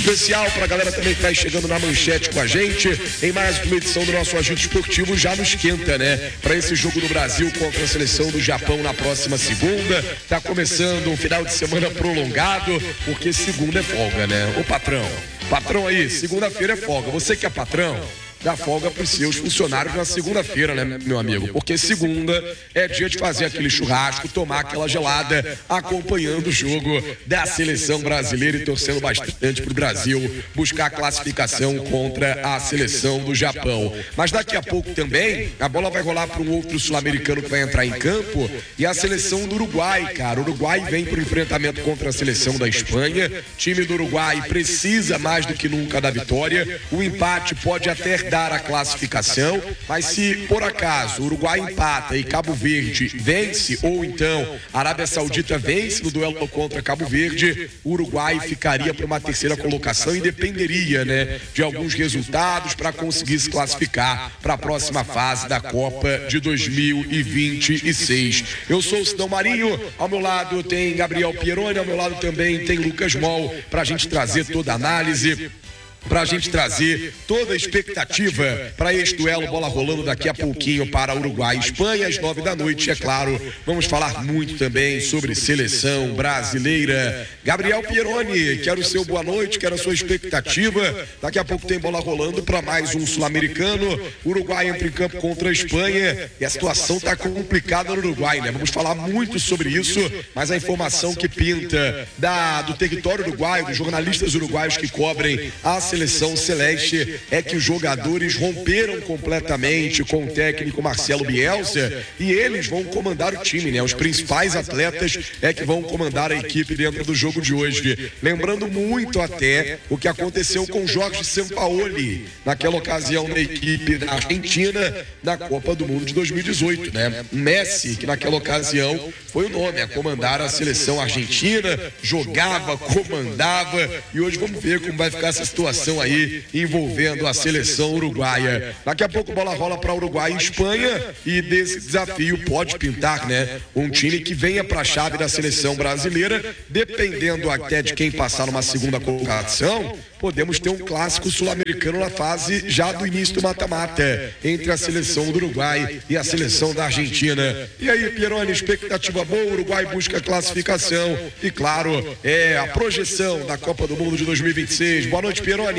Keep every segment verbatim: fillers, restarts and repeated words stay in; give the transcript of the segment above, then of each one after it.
Especial para a galera também que tá aí chegando na manchete com a gente, em mais uma edição do nosso Agito Esportivo já no esquenta, né? Para esse jogo do Brasil contra a seleção do Japão na próxima segunda. Tá começando um final de semana prolongado, porque segunda é folga, né? Ô patrão, patrão aí, segunda-feira é folga. Você que é patrão, dá folga para os seus funcionários na segunda-feira, né, meu amigo? Porque segunda é dia de fazer aquele churrasco, tomar aquela gelada, acompanhando o jogo da seleção brasileira e torcendo bastante para o Brasil buscar a classificação contra a seleção do Japão. Mas daqui a pouco também, a bola vai rolar para um outro sul-americano que vai entrar em campo e a seleção do Uruguai, cara. O Uruguai vem para o enfrentamento contra a seleção da Espanha. O time do Uruguai precisa mais do que nunca da vitória. O empate pode até dar a classificação, mas se por acaso o Uruguai empata e Cabo Verde vence, ou então a Arábia Saudita vence no duelo contra Cabo Verde, o Uruguai ficaria para uma terceira colocação e dependeria, né, de alguns resultados para conseguir se classificar para a próxima fase da Copa de dois mil e vinte e seis. Eu sou o Sidão Marinho, ao meu lado tem Gabriel Pieroni, ao meu lado também tem Lucas Mol, para a gente trazer toda a análise, para a gente trazer toda a expectativa para este duelo, bola rolando daqui a pouquinho para Uruguai e Espanha, às nove da noite, é claro. Vamos falar muito também sobre seleção brasileira. Gabriel Pieroni, quero o seu boa noite, quero a sua expectativa. Daqui a pouco tem bola rolando para mais um sul-americano. Uruguai entra em campo contra a Espanha e a situação está complicada no Uruguai, né? Vamos falar muito sobre isso, mas a informação que pinta da, do território uruguaio, dos jornalistas uruguaios que cobrem a seleção celeste é que os jogadores romperam completamente com o técnico Marcelo Bielsa e eles vão comandar o time, né? Os principais atletas é que vão comandar a equipe dentro do jogo de hoje. Lembrando muito até o que aconteceu com Jorge Sampaoli naquela ocasião na equipe da Argentina na Copa do Mundo de dois mil e dezoito, né? Messi, que naquela ocasião foi o nome a comandar a seleção argentina, jogava, comandava e hoje vamos ver como vai ficar essa situação aí envolvendo a seleção uruguaia. Daqui a pouco bola rola para Uruguai e Espanha e desse desafio pode pintar, né, um time que venha para a chave da seleção brasileira, dependendo até de quem passar numa segunda colocação, podemos ter um clássico sul-americano na fase já do início do mata-mata entre a seleção do Uruguai e a seleção da Argentina. E aí, Pieroni, expectativa boa, o Uruguai busca a classificação e, claro, é a projeção da Copa do Mundo de dois mil e vinte e seis. Boa noite, Pieroni.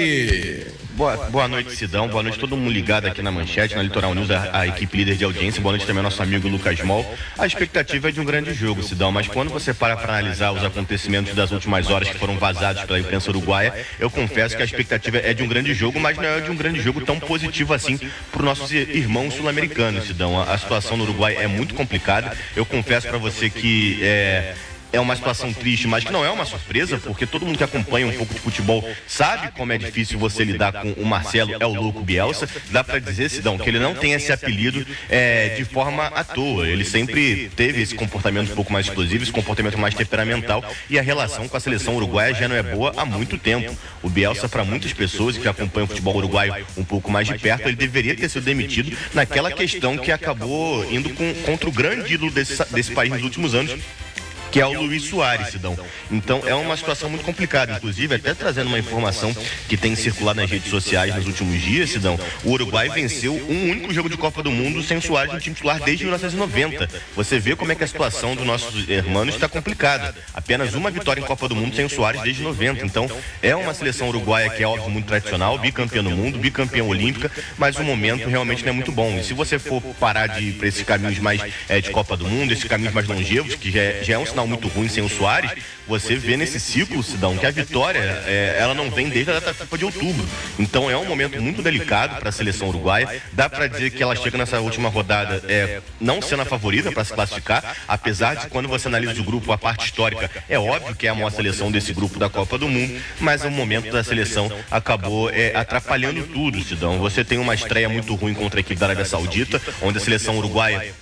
Boa, boa noite, Sidão. Boa noite todo mundo ligado aqui na Manchete, na Litoral News, a, a equipe líder de audiência. Boa noite também ao nosso amigo Lucas Mol. A expectativa é de um grande jogo, Sidão, mas quando você para para analisar os acontecimentos das últimas horas que foram vazados pela imprensa uruguaia, eu confesso que a expectativa é de um grande jogo, mas não é de um grande jogo tão positivo assim para os nossos irmãos sul-americanos, Sidão. A, a situação no Uruguai é muito complicada. Eu confesso para você que é... É uma situação triste, mas que não é uma surpresa, porque todo mundo que acompanha um pouco de futebol sabe como é difícil você lidar com o Marcelo, é o louco Bielsa. Dá pra dizer, Sidão, que ele não tem esse apelido é, de forma à toa. Ele sempre teve esse comportamento um pouco mais explosivo, esse comportamento mais temperamental, e a relação com a seleção uruguaia já não é boa há muito tempo. O Bielsa, para muitas pessoas que acompanham o futebol uruguaio um pouco mais de perto, ele deveria ter sido demitido naquela questão que acabou indo com, contra o grande ídolo desse, desse país nos últimos anos, que é o Luiz Soares, Sidão. Então é uma situação muito complicada, inclusive até trazendo uma informação que tem circulado nas redes sociais nos últimos dias, Sidão. O Uruguai venceu um único jogo de Copa do Mundo sem o Soares no time titular desde mil novecentos e noventa. Você vê como é que a situação dos nossos irmãos está complicada. Apenas uma vitória em Copa do Mundo sem o Soares desde noventa. Então é uma seleção uruguaia que é óbvio muito tradicional, bicampeã no mundo, bicampeã olímpica, mas o momento realmente não é muito bom. E se você for parar de ir para esses caminhos mais é, de Copa do Mundo, esses caminhos mais longevos, que já é, já é um sinal muito ruim sem o Soares, você vê nesse ciclo, Sidão, que a vitória é, ela não vem desde a data FIFA de outubro. Então é um momento muito delicado para a seleção uruguaia. Dá para dizer que ela chega nessa última rodada é, não sendo a favorita para se classificar, apesar de quando você analisa o grupo, a parte histórica, é óbvio que é a maior seleção desse grupo da Copa do Mundo, mas o momento da seleção acabou é, atrapalhando tudo, Sidão. Você tem uma estreia muito ruim contra a equipe da Arábia Saudita, onde a seleção uruguaia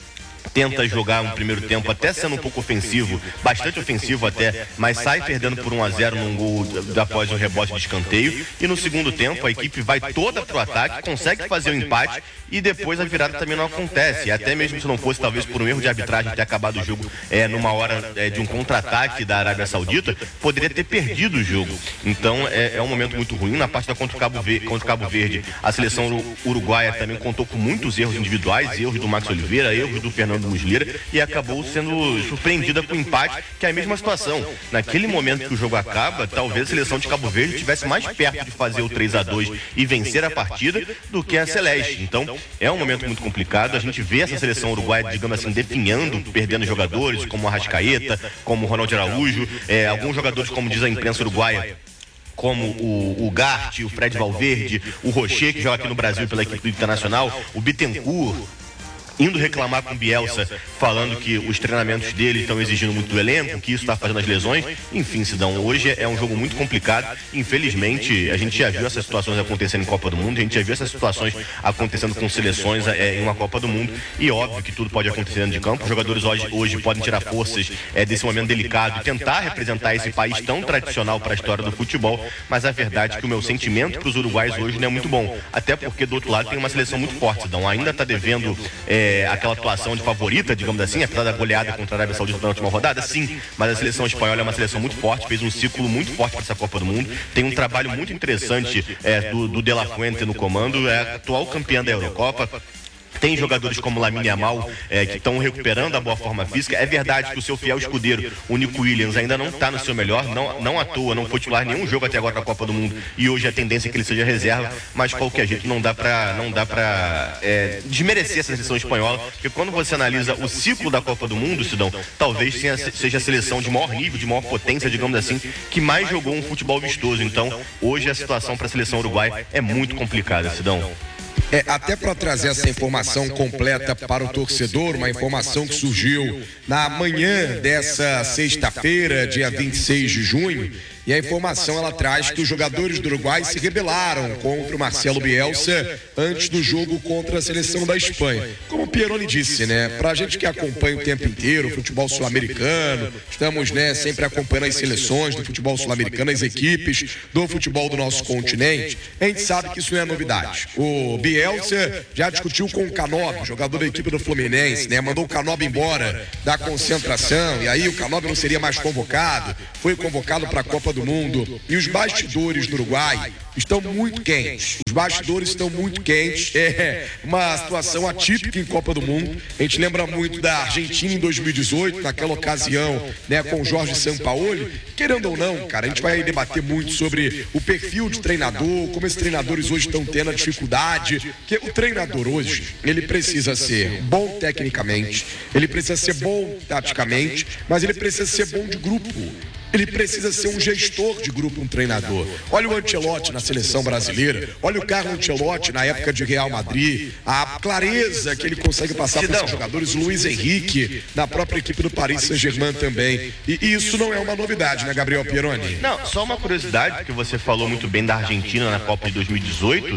tenta jogar um primeiro tempo até sendo um pouco ofensivo, bastante ofensivo até, mas sai perdendo por um a zero num gol após um rebote de escanteio, e no segundo tempo a equipe vai toda pro ataque, consegue fazer o empate e depois a virada também não acontece, e até mesmo se não fosse talvez por um erro de arbitragem ter acabado o jogo é, numa hora é, de um contra-ataque da Arábia Saudita, poderia ter perdido o jogo. Então é, é um momento muito ruim. Na partida contra o Cabo Verde, contra o Cabo Verde, a seleção uruguaia também contou com muitos erros individuais, erros do Max Oliveira, erros do Fernando Muslera, e acabou sendo surpreendida com o empate, que é a mesma situação. Naquele momento que o jogo acaba, talvez a seleção de Cabo Verde estivesse mais perto de fazer o três a dois e vencer a partida do que a Celeste. Então é um momento muito complicado. A gente vê essa seleção uruguaia, digamos assim, definhando, perdendo jogadores como o Arrascaeta, como o Ronaldo Araújo, é, alguns jogadores, como diz a imprensa uruguaia, como o, o Gart, o Fred Valverde, o Rocher, que joga aqui no Brasil pela equipe internacional, o Bittencourt, indo reclamar com o Bielsa, falando que os treinamentos dele estão exigindo muito do elenco, que isso está fazendo as lesões. Enfim, Sidão, hoje é um jogo muito complicado. Infelizmente, a gente já viu essas situações acontecendo em Copa do Mundo, a gente já viu essas situações acontecendo com seleções é, em uma Copa do Mundo, e óbvio que tudo pode acontecer dentro de campo. Os jogadores hoje, hoje podem tirar forças é, desse momento delicado e tentar representar esse país tão tradicional para a história do futebol, mas a verdade é que o meu sentimento para os uruguaios hoje não é muito bom, até porque do outro lado tem uma seleção muito forte, Sidão. Ainda está devendo é, É, aquela atuação de favorita, digamos assim, apesar da goleada contra a Arábia Saudita na última rodada, sim, mas a seleção espanhola é uma seleção muito forte, fez um ciclo muito forte para essa Copa do Mundo, tem um trabalho muito interessante é, do, do De La Fuente no comando, é a atual campeã da Eurocopa. Tem jogadores como Lamine Yamal é, que estão recuperando a boa forma física. É verdade que o seu fiel escudeiro, o Nico Williams, ainda não está no seu melhor, não, não à toa, não foi titular nenhum jogo até agora na Copa do Mundo, e hoje a tendência é que ele seja reserva, mas de qualquer jeito não dá para não dá para é, desmerecer essa seleção espanhola, porque quando você analisa o ciclo da Copa do Mundo, Sidão, talvez tenha, seja a seleção de maior nível, de maior potência, digamos assim, que mais jogou um futebol vistoso. Então, hoje a situação para a seleção uruguaia é muito complicada, Sidão. É, até para trazer essa informação completa para o torcedor, uma informação que surgiu na manhã dessa sexta-feira, dia vinte e seis de junho, e a informação ela traz que os jogadores do Uruguai se rebelaram contra o Marcelo Bielsa antes do jogo contra a seleção da Espanha. Como o Pieroni disse, né, pra gente que acompanha o tempo inteiro o futebol sul-americano, estamos, né, sempre acompanhando as seleções do futebol sul-americano, as equipes do futebol do nosso continente, a gente sabe que isso não é novidade. O Bielsa já discutiu com o Canobi, jogador da equipe do Fluminense, né, mandou o Canobi embora da concentração, e aí o Canobi não seria mais convocado, foi convocado para a Copa do Mundo, e os bastidores do Uruguai estão muito quentes. Os bastidores estão muito quentes. É uma situação atípica em Copa do Mundo. A gente lembra muito da Argentina em dois mil e dezoito, naquela ocasião, né, com o Jorge Sampaoli. Querendo ou não, cara, a gente vai debater muito sobre o perfil de treinador, como esses treinadores hoje estão tendo a dificuldade. Porque o treinador hoje, ele precisa ser bom tecnicamente, ele precisa ser bom taticamente, mas ele precisa ser bom de grupo. Ele precisa ser um gestor de grupo, um treinador. Olha o Ancelotti na seleção brasileira, olha o Carlo Ancelotti na época de Real Madrid, a clareza que ele consegue passar para esses jogadores, Luiz Henrique na própria equipe do Paris Saint-Germain também. E, e isso não é uma novidade, né, Gabriel Pieroni? Não, só uma curiosidade, porque você falou muito bem da Argentina na Copa de dois mil e dezoito.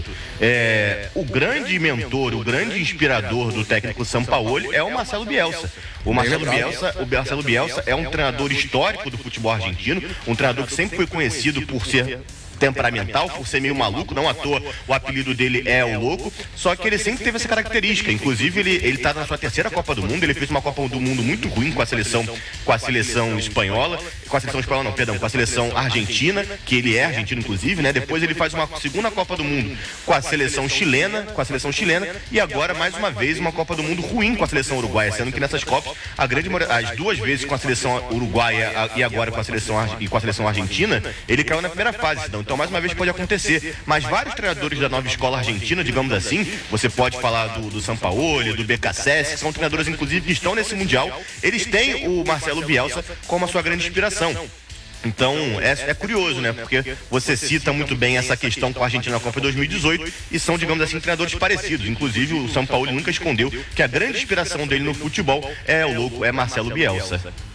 É, o grande mentor, o grande inspirador do técnico Sampaoli é o Marcelo Bielsa. O Marcelo Bielsa, o Marcelo Bielsa é um treinador histórico do futebol argentino, um treinador que sempre foi conhecido por ser temperamental, por ser meio maluco, não à toa o apelido dele é o Louco, só que ele sempre teve essa característica. Inclusive ele ele tá na sua terceira Copa do Mundo, ele fez uma Copa do Mundo muito ruim com a seleção com a seleção espanhola, com a seleção espanhola não, perdão, com a seleção argentina, que ele é argentino inclusive, né? Depois ele faz uma segunda Copa do Mundo com a seleção chilena, com a seleção chilena e agora mais uma vez uma Copa do Mundo ruim com a seleção uruguaia, sendo que nessas Copas a grande as duas vezes com a seleção uruguaia e agora com a seleção e com a seleção argentina, ele caiu na primeira fase, então Então, mais uma vez, pode acontecer. Mas vários treinadores da nova escola argentina, digamos assim, você pode falar do, do Sampaoli, do B K S S, que são treinadores, inclusive, que estão nesse Mundial. Eles têm o Marcelo Bielsa como a sua grande inspiração. Então, é, é curioso, né? Porque você cita muito bem essa questão com a Argentina na Copa dois mil e dezoito e são, digamos assim, treinadores parecidos. Inclusive, o Sampaoli nunca escondeu que a grande inspiração dele no futebol é o louco, é Marcelo Bielsa.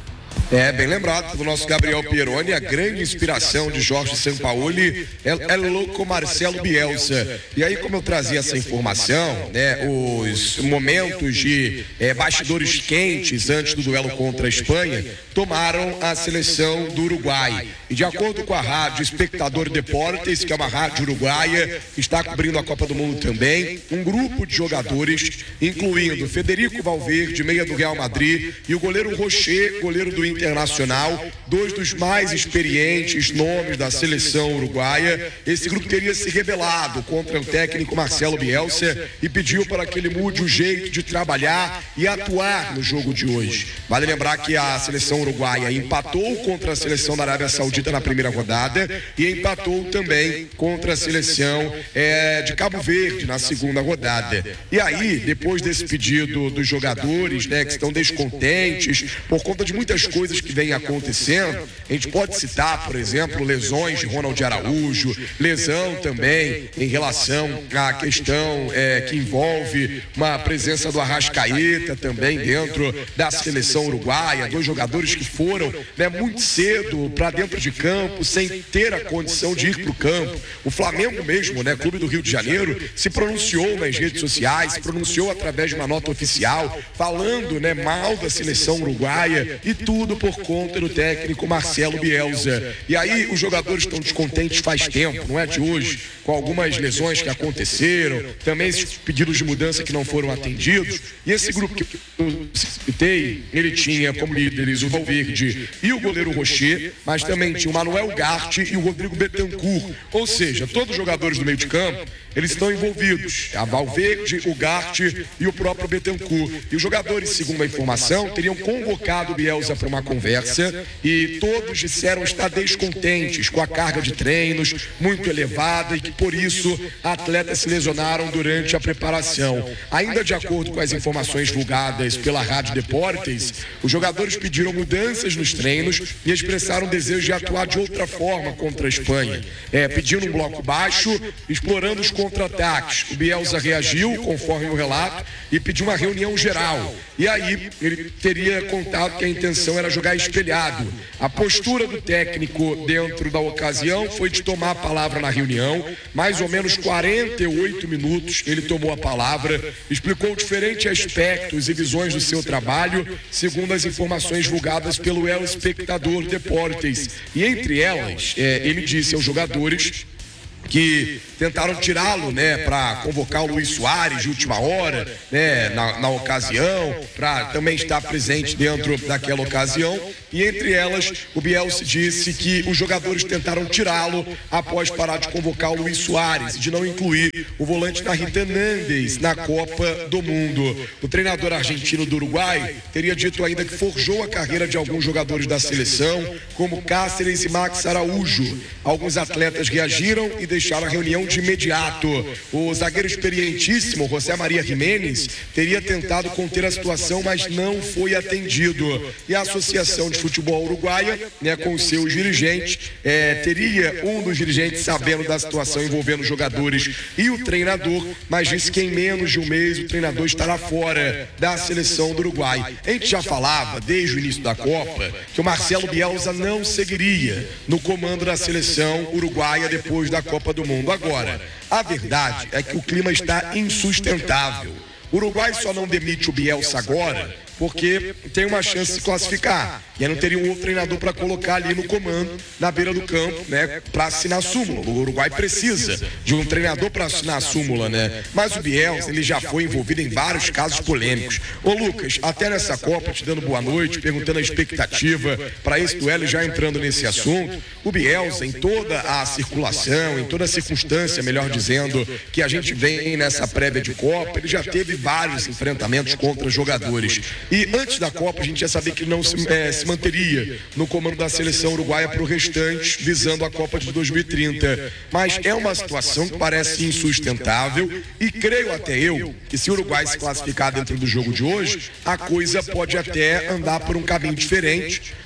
É, bem lembrado do nosso Gabriel Pieroni, a grande inspiração de Jorge Sampaoli é, é louco Marcelo Bielsa. E aí, como eu trazia essa informação, né, os momentos de é, bastidores quentes antes do duelo contra a Espanha tomaram a seleção do Uruguai. E de acordo com a rádio Espectador Deportes, que é uma rádio uruguaia que está cobrindo a Copa do Mundo também, um grupo de jogadores, incluindo Federico Valverde, meia do Real Madrid, e o goleiro Rocher, goleiro do Internacional, dois dos mais experientes nomes da seleção uruguaia. Esse grupo teria se rebelado contra o técnico Marcelo Bielsa e pediu para que ele mude o jeito de trabalhar e atuar no jogo de hoje. Vale lembrar que a seleção uruguaia empatou contra a seleção da Arábia Saudita na primeira rodada e empatou também contra a seleção é, de Cabo Verde na segunda rodada. E aí, depois desse pedido dos jogadores, né, que estão descontentes por conta de muitas coisas que vem acontecendo, a gente pode citar, por exemplo, lesões de Ronald Araújo, lesão também em relação à questão é, que envolve uma presença do Arrascaeta também dentro da seleção uruguaia, dois jogadores que foram, né, muito cedo para dentro de campo, sem ter a condição de ir para o campo. O Flamengo mesmo, né, Clube do Rio de Janeiro, se pronunciou nas redes sociais, se pronunciou através de uma nota oficial, falando, né, mal da seleção uruguaia, e tudo por conta do técnico Marcelo Bielsa. E aí os jogadores estão descontentes faz tempo, não é de hoje, com algumas lesões que aconteceram, também esses pedidos de mudança que não foram atendidos. E esse grupo que eu citei, ele tinha como líderes o Valverde e o goleiro Rocher, mas também tinha o Manuel Garte e o Rodrigo Betancourt. Ou seja, todos os jogadores do meio de campo, eles estão envolvidos. A Valverde, o Garte e o próprio Betancourt. E os jogadores, segundo a informação, teriam convocado o Bielsa para uma conversa e todos disseram estar descontentes com a carga de treinos muito elevada e que, por isso, atletas se lesionaram durante a preparação. Ainda de acordo com as informações divulgadas pela Rádio Deportes, os jogadores pediram mudanças nos treinos e expressaram o desejo de atuar de outra forma contra a Espanha, é, pedindo um bloco baixo, explorando os contra-ataques. O Bielsa reagiu, conforme o relato, e pediu uma reunião geral. E aí ele teria contado que a intenção era jogar espelhado. A postura do técnico dentro da ocasião foi de tomar a palavra na reunião. Mais ou menos quarenta e oito minutos ele tomou a palavra, explicou diferentes aspectos e visões do seu trabalho, segundo as informações divulgadas pelo El Espectador Deportes. E entre elas, é, ele disse aos jogadores que tentaram tirá-lo, né, para convocar o Luís Soares de última hora, né, na, na ocasião, para também estar presente dentro daquela ocasião. E entre elas, o Bielsa disse que os jogadores tentaram tirá-lo após parar de convocar o Luís Soares e de não incluir o volante Narita Hernandes na Copa do Mundo. O treinador argentino do Uruguai teria dito ainda que forjou a carreira de alguns jogadores da seleção, como Cáceres e Max Araújo. Alguns atletas reagiram e deixaram a reunião de imediato. O zagueiro experientíssimo, José Maria Jiménez, teria tentado conter a situação, mas não foi atendido. E a Associação de Futebol Uruguaia, né, com os seus dirigentes, é, teria um dos dirigentes sabendo da situação envolvendo os jogadores e o treinador, mas disse que em menos de um mês o treinador estará fora da seleção do Uruguai. A gente já falava, desde o início da Copa, que o Marcelo Bielsa não seguiria no comando da seleção uruguaia depois da Copa do Mundo. Agora, a verdade é que o clima está insustentável. O Uruguai só não demite o Bielsa agora porque tem uma chance de se classificar. E aí não teria um outro treinador para colocar ali no comando, na beira do campo, né, para assinar a súmula. O Uruguai precisa de um treinador para assinar a súmula, né? Mas o Bielsa, ele já foi envolvido em vários casos polêmicos. Ô Lucas, até nessa Copa, te dando boa noite, perguntando a expectativa para esse duelo, já entrando nesse assunto, o Bielsa, em toda a circulação, em toda a circunstância, melhor dizendo, que a gente vem nessa prévia de Copa, ele já teve vários enfrentamentos contra jogadores. E antes da Copa, a gente ia saber que não se, é, se manteria no comando da seleção uruguaia para o restante, visando a Copa de dois mil e trinta. Mas é uma situação que parece insustentável e creio até eu que se o Uruguai se classificar dentro do jogo de hoje, a coisa pode até andar por um caminho diferente,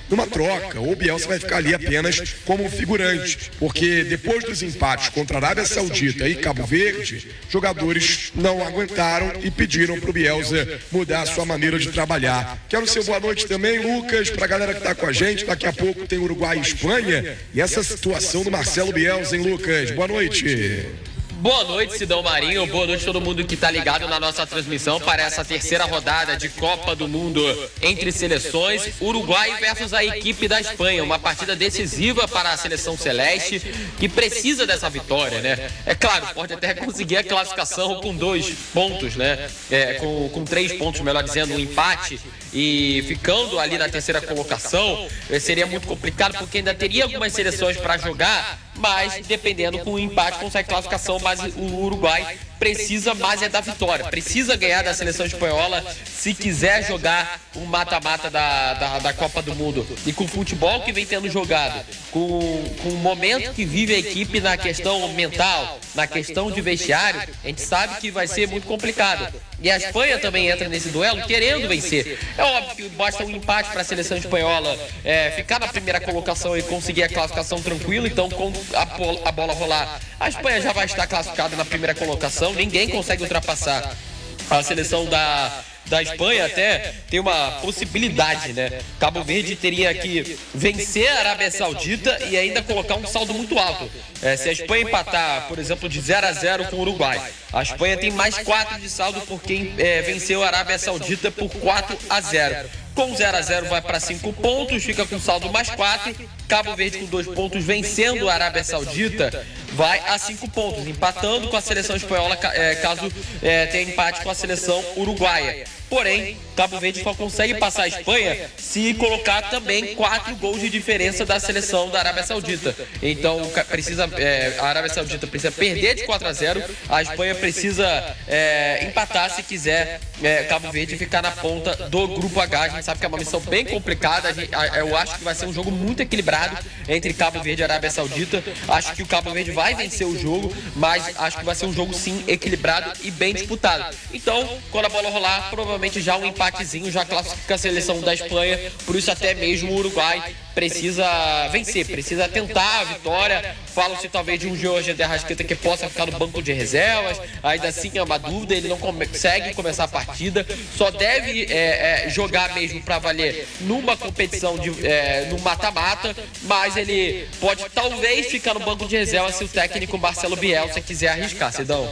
numa troca, ou o Bielsa vai ficar ali apenas como figurante, porque depois dos empates contra a Arábia Saudita e Cabo Verde, jogadores não aguentaram e pediram para o Bielsa mudar a sua maneira de trabalhar. Quero seu boa noite também, Lucas, para a galera que está com a gente. Daqui a pouco tem Uruguai e Espanha, e essa situação do Marcelo Bielsa, hein, Lucas? Boa noite. Boa noite, Sidão Marinho. Boa noite a todo mundo que está ligado na nossa transmissão para essa terceira rodada de Copa do Mundo entre seleções. Uruguai versus a equipe da Espanha. Uma partida decisiva para a seleção celeste que precisa dessa vitória, né? É claro, pode até conseguir a classificação com dois pontos, né? É, com, com três pontos, melhor dizendo, um empate. E ficando ali na terceira colocação, seria muito complicado porque ainda teria algumas seleções para jogar, mas dependendo com o empate consegue classificação, mas o Uruguai precisa mais é da vitória, precisa ganhar da seleção espanhola se quiser jogar o um mata-mata da, da, da Copa do Mundo. E com o futebol que vem tendo jogado, com, com o momento que vive a equipe na questão mental, na questão de vestiário, a gente sabe que vai ser muito complicado. E a Espanha também entra nesse duelo querendo vencer. É óbvio que basta um empate para a seleção espanhola é, ficar na primeira colocação e conseguir a classificação tranquilo. Então, com a, a bola rolar, a Espanha já vai estar classificada na primeira colocação. Ninguém consegue ultrapassar a seleção da... da Espanha. Até tem uma possibilidade, né? Cabo Verde teria que vencer a Arábia Saudita e ainda colocar um saldo muito alto. É, se a Espanha empatar, por exemplo, de zero a zero com o Uruguai, a Espanha tem mais quatro de saldo porque é, venceu a Arábia Saudita por quatro a zero. Com zero a zero vai para cinco pontos, fica com saldo mais quatro. Cabo Verde com dois pontos vencendo a Arábia Saudita vai a cinco pontos, empatando com a seleção espanhola é, caso é, tenha empate com a seleção uruguaia. Porém, Cabo Verde só consegue passar a Espanha se colocar também quatro gols de diferença da seleção da Arábia Saudita. Então, precisa, é, a Arábia Saudita precisa perder de quatro a zero, a Espanha precisa é, empatar se quiser é, Cabo Verde ficar na ponta do Grupo H. A gente sabe que é uma missão bem complicada, a gente, a, eu acho que vai ser um jogo muito equilibrado entre Cabo Verde e Arábia Saudita. Acho que o Cabo Verde vai vencer o jogo, mas acho que vai ser um jogo sim equilibrado e bem disputado. Então, quando a bola rolar, provavelmente já um empatezinho já classifica a seleção da Espanha, por isso até mesmo o Uruguai precisa vencer, precisa tentar a vitória. Fala-se talvez de um Jorge de Arrascaeta que possa ficar no banco de reservas, ainda assim é uma dúvida, ele não consegue começar a partida, só deve é, é, jogar mesmo para valer numa competição, de, é, no mata-mata, mas ele pode talvez ficar no banco de reservas se o técnico Marcelo Bielsa quiser arriscar, Sidão.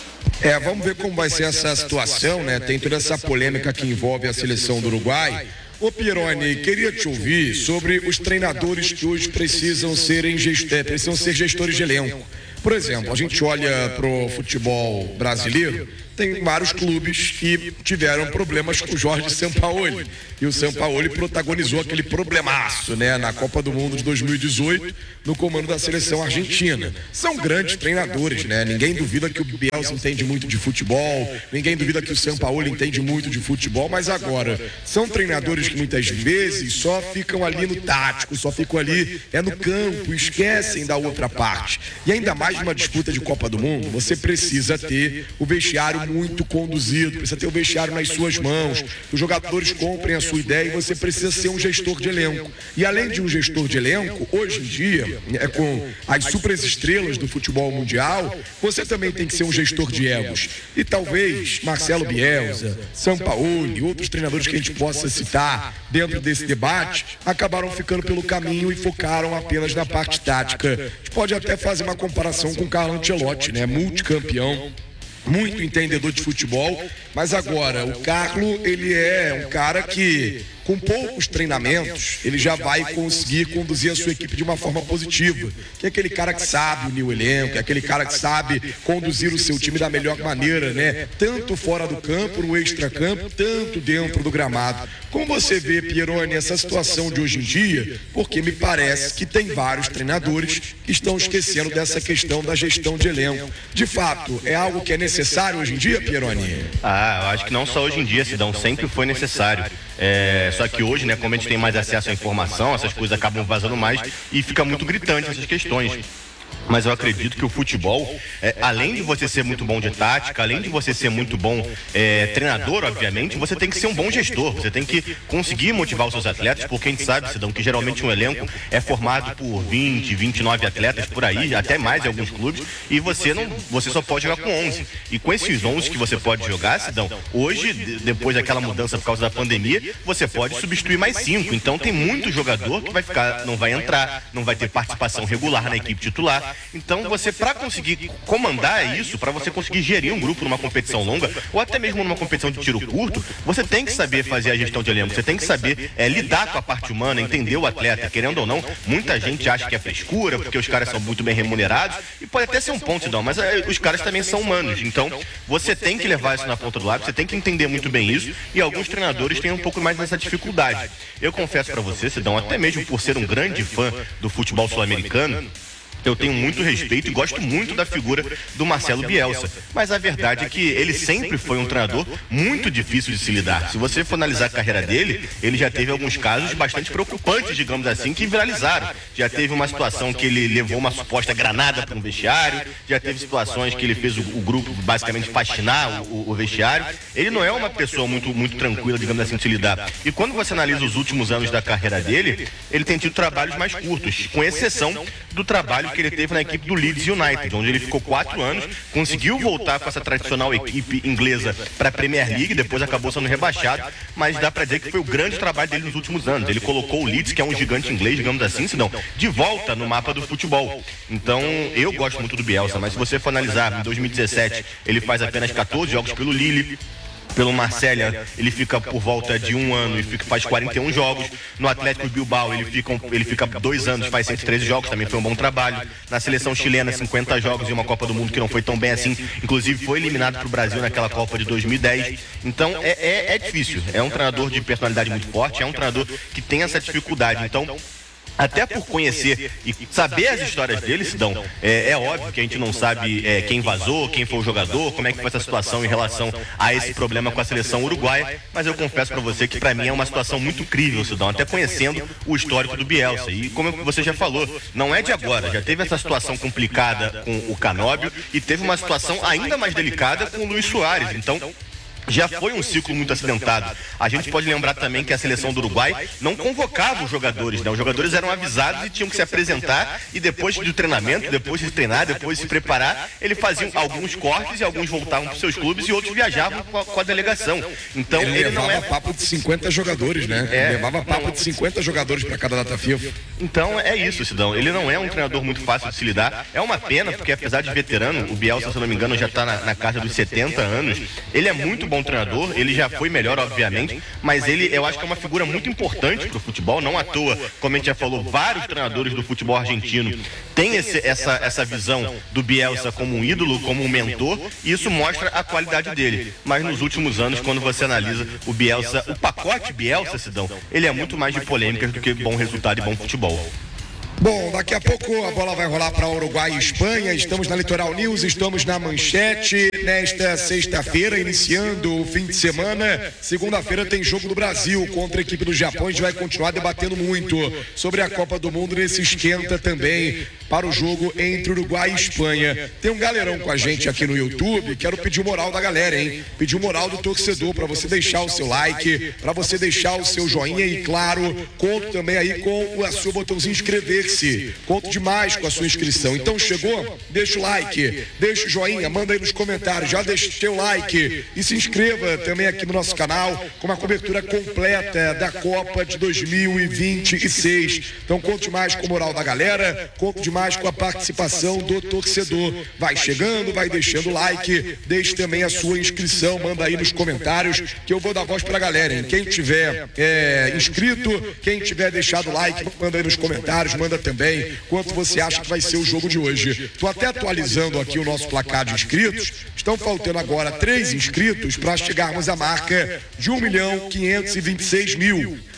É, vamos ver como vai ser essa situação, né? Tem toda essa polêmica que envolve a seleção do Uruguai. Ô Pieroni, queria te ouvir sobre os treinadores que hoje precisam, serem gest... precisam ser gestores de elenco. Por exemplo, a gente olha pro futebol brasileiro, tem vários clubes que tiveram problemas com o Jorge Sampaoli. E o Sampaoli protagonizou aquele problemaço, né, na Copa do Mundo de dois mil e dezoito, no comando da seleção argentina. São grandes treinadores, né? Ninguém duvida que o Bielsa entende muito de futebol, ninguém duvida que o Sampaoli entende muito de futebol, mas agora, são treinadores que muitas vezes só ficam ali no tático, só ficam ali é no campo, esquecem da outra parte. E ainda mais numa disputa de Copa do Mundo, você precisa ter o vestiário muito conduzido, precisa ter o vestiário nas suas mãos, os jogadores comprem a sua ideia e você precisa ser um gestor de elenco. E além de um gestor de elenco, hoje em dia, é, com as superestrelas do futebol mundial, você também tem que ser um gestor de egos. E talvez Marcelo Bielsa, Sampaoli, outros treinadores que a gente possa citar dentro desse debate, acabaram ficando pelo caminho e focaram apenas na parte tática. A gente pode até fazer uma comparação com o Carlo Ancelotti, né? Multicampeão, muito entendedor de futebol, mas agora o Carlo, ele é um cara que com poucos treinamentos, ele já vai conseguir conduzir a sua equipe de uma forma positiva. Que é aquele cara que sabe unir o elenco, é aquele cara que sabe conduzir o seu time da melhor maneira, né? Tanto fora do campo, no extracampo, tanto dentro do gramado. Como você vê, Pieroni, essa situação de hoje em dia? Porque me parece que tem vários treinadores que estão esquecendo dessa questão da gestão de elenco. De fato, é algo que é necessário hoje em dia, Pieroni? Ah, eu acho que não só hoje em dia, Sidão, sempre foi necessário. É, só que hoje, né, como a gente tem mais acesso à informação, essas coisas acabam vazando mais e fica muito gritante essas questões. Mas eu acredito que o futebol, é, além de você ser muito bom de tática, além de você ser muito bom é, treinador, obviamente, você tem que ser um bom gestor. Você tem que conseguir motivar os seus atletas, porque a gente sabe, Sidão, que geralmente um elenco é formado por vinte, vinte e nove atletas por aí, até mais em alguns clubes, e você, não, você só pode jogar com onze. E com esses onze que você pode jogar, Sidão, hoje, depois daquela mudança por causa da pandemia, você pode substituir mais cinco. Então tem muito jogador que vai ficar, não vai entrar, não vai ter participação regular na equipe titular. Então você, para conseguir comandar isso, para você conseguir gerir um grupo numa competição longa, ou até mesmo numa competição de tiro curto, você tem que saber fazer a gestão de elenco, você tem que saber é, lidar com a parte humana, entender o atleta, querendo ou não. Muita gente acha que é frescura, porque os caras são muito bem remunerados, e pode até ser um ponto, não, mas é, os caras também são humanos. Então você tem que levar isso na ponta do lápis, você tem que entender muito bem isso, e alguns treinadores têm um pouco mais dessa dificuldade. Eu confesso para você, Sidão, até mesmo por ser um grande fã do futebol sul-americano, eu tenho muito respeito e gosto muito da figura do Marcelo Bielsa. Mas a verdade é que ele sempre foi um treinador muito difícil de se lidar. Se você for analisar a carreira dele, ele já teve alguns casos bastante preocupantes, digamos assim, que viralizaram. Já teve uma situação que ele levou uma suposta granada para um vestiário, já teve situações que ele fez o, o grupo basicamente faxinar o, o vestiário. Ele não é uma pessoa muito, muito tranquila, digamos assim, de se lidar. E quando você analisa os últimos anos da carreira dele, ele tem tido trabalhos mais curtos, com exceção do trabalho que ele teve na equipe do Leeds United, onde ele ficou quatro anos, conseguiu voltar com essa tradicional equipe inglesa para a Premier League, depois acabou sendo rebaixado, mas dá para dizer que foi o grande trabalho dele nos últimos anos. Ele colocou o Leeds, que é um gigante inglês, digamos assim, senão, de volta no mapa do futebol. Então, eu gosto muito do Bielsa, mas se você for analisar, em dois mil e dezessete, ele faz apenas catorze jogos pelo Lille. Pelo Marselha, ele fica por volta de um ano e fica, faz quarenta e um jogos. No Atlético Bilbao, ele fica, ele fica dois anos, faz cento e treze jogos, também foi um bom trabalho. Na seleção chilena, cinquenta jogos e uma Copa do Mundo que não foi tão bem assim. Inclusive, foi eliminado para o Brasil naquela Copa de dois mil e dez. Então, é, é, é difícil. É um treinador de personalidade muito forte, é um treinador que tem essa dificuldade. Então, até por conhecer e saber as histórias dele, Sidão, é, é óbvio que a gente não sabe é, quem vazou, quem foi o jogador, como é que foi essa situação em relação a esse problema com a seleção uruguaia, mas eu confesso pra você que pra mim é uma situação muito crível, Sidão, até conhecendo o histórico do Bielsa. E como você já falou, não é de agora, já teve essa situação complicada com o Canóbio e teve uma situação ainda mais delicada com o Luis Soares. Então, já foi um ciclo muito acidentado. A gente pode lembrar também que a seleção do Uruguai não convocava os jogadores, né? Os jogadores eram avisados e tinham que se apresentar e depois do treinamento, depois de treinar, depois de se preparar, eles faziam alguns cortes e alguns voltavam para os seus clubes e outros viajavam com a, com a delegação. Então ele, ele não é papo de cinquenta jogadores, né? É, ele levava papo não... de cinquenta jogadores para cada data FIFA. Então é isso, Sidão. Ele não é um treinador muito fácil de se lidar. É uma pena porque apesar de veterano, o Bielsa, se eu não me engano, já está na, na casa dos setenta anos. Ele é muito bom treinador, ele já foi melhor, obviamente, mas ele, eu acho que é uma figura muito importante para o futebol, não à toa, como a gente já falou, vários treinadores do futebol argentino têm esse, essa, essa visão do Bielsa como um ídolo, como um mentor, e isso mostra a qualidade dele. Mas nos últimos anos, quando você analisa o Bielsa, o pacote Bielsa, Sidão, ele é muito mais de polêmicas do que bom resultado e bom futebol. Bom, daqui a pouco a bola vai rolar para Uruguai e Espanha. Estamos na Litoral News, estamos na Manchete. Nesta sexta-feira, iniciando o fim de semana. Segunda-feira tem jogo do Brasil contra a equipe do Japão. A gente vai continuar debatendo muito sobre a Copa do Mundo nesse esquenta também para o jogo entre Uruguai e Espanha. Tem um galerão com a gente aqui no YouTube. Quero pedir o moral da galera, hein? Pedir o moral do torcedor para você deixar o seu like, para você deixar o seu joinha e, claro, conto também aí com o seu botãozinho inscrever. Conto demais com a sua inscrição. Então chegou? Deixa o like, deixa o joinha, manda aí nos comentários, já deixa o teu like e se inscreva também aqui no nosso canal com uma cobertura completa da Copa de dois mil e vinte e seis. Então conto demais com a moral da galera, conto demais com a participação do torcedor. Vai chegando, vai deixando o like, deixe também a sua inscrição, manda aí nos comentários que eu vou dar voz pra galera, hein? Quem tiver é, inscrito, quem tiver deixado o like, manda aí nos comentários, manda também quanto você acha que vai ser o jogo de hoje. Estou até atualizando aqui o nosso placar de inscritos. Estão faltando agora três inscritos para chegarmos à marca de um milhão quinhentos e vinte e seis mil.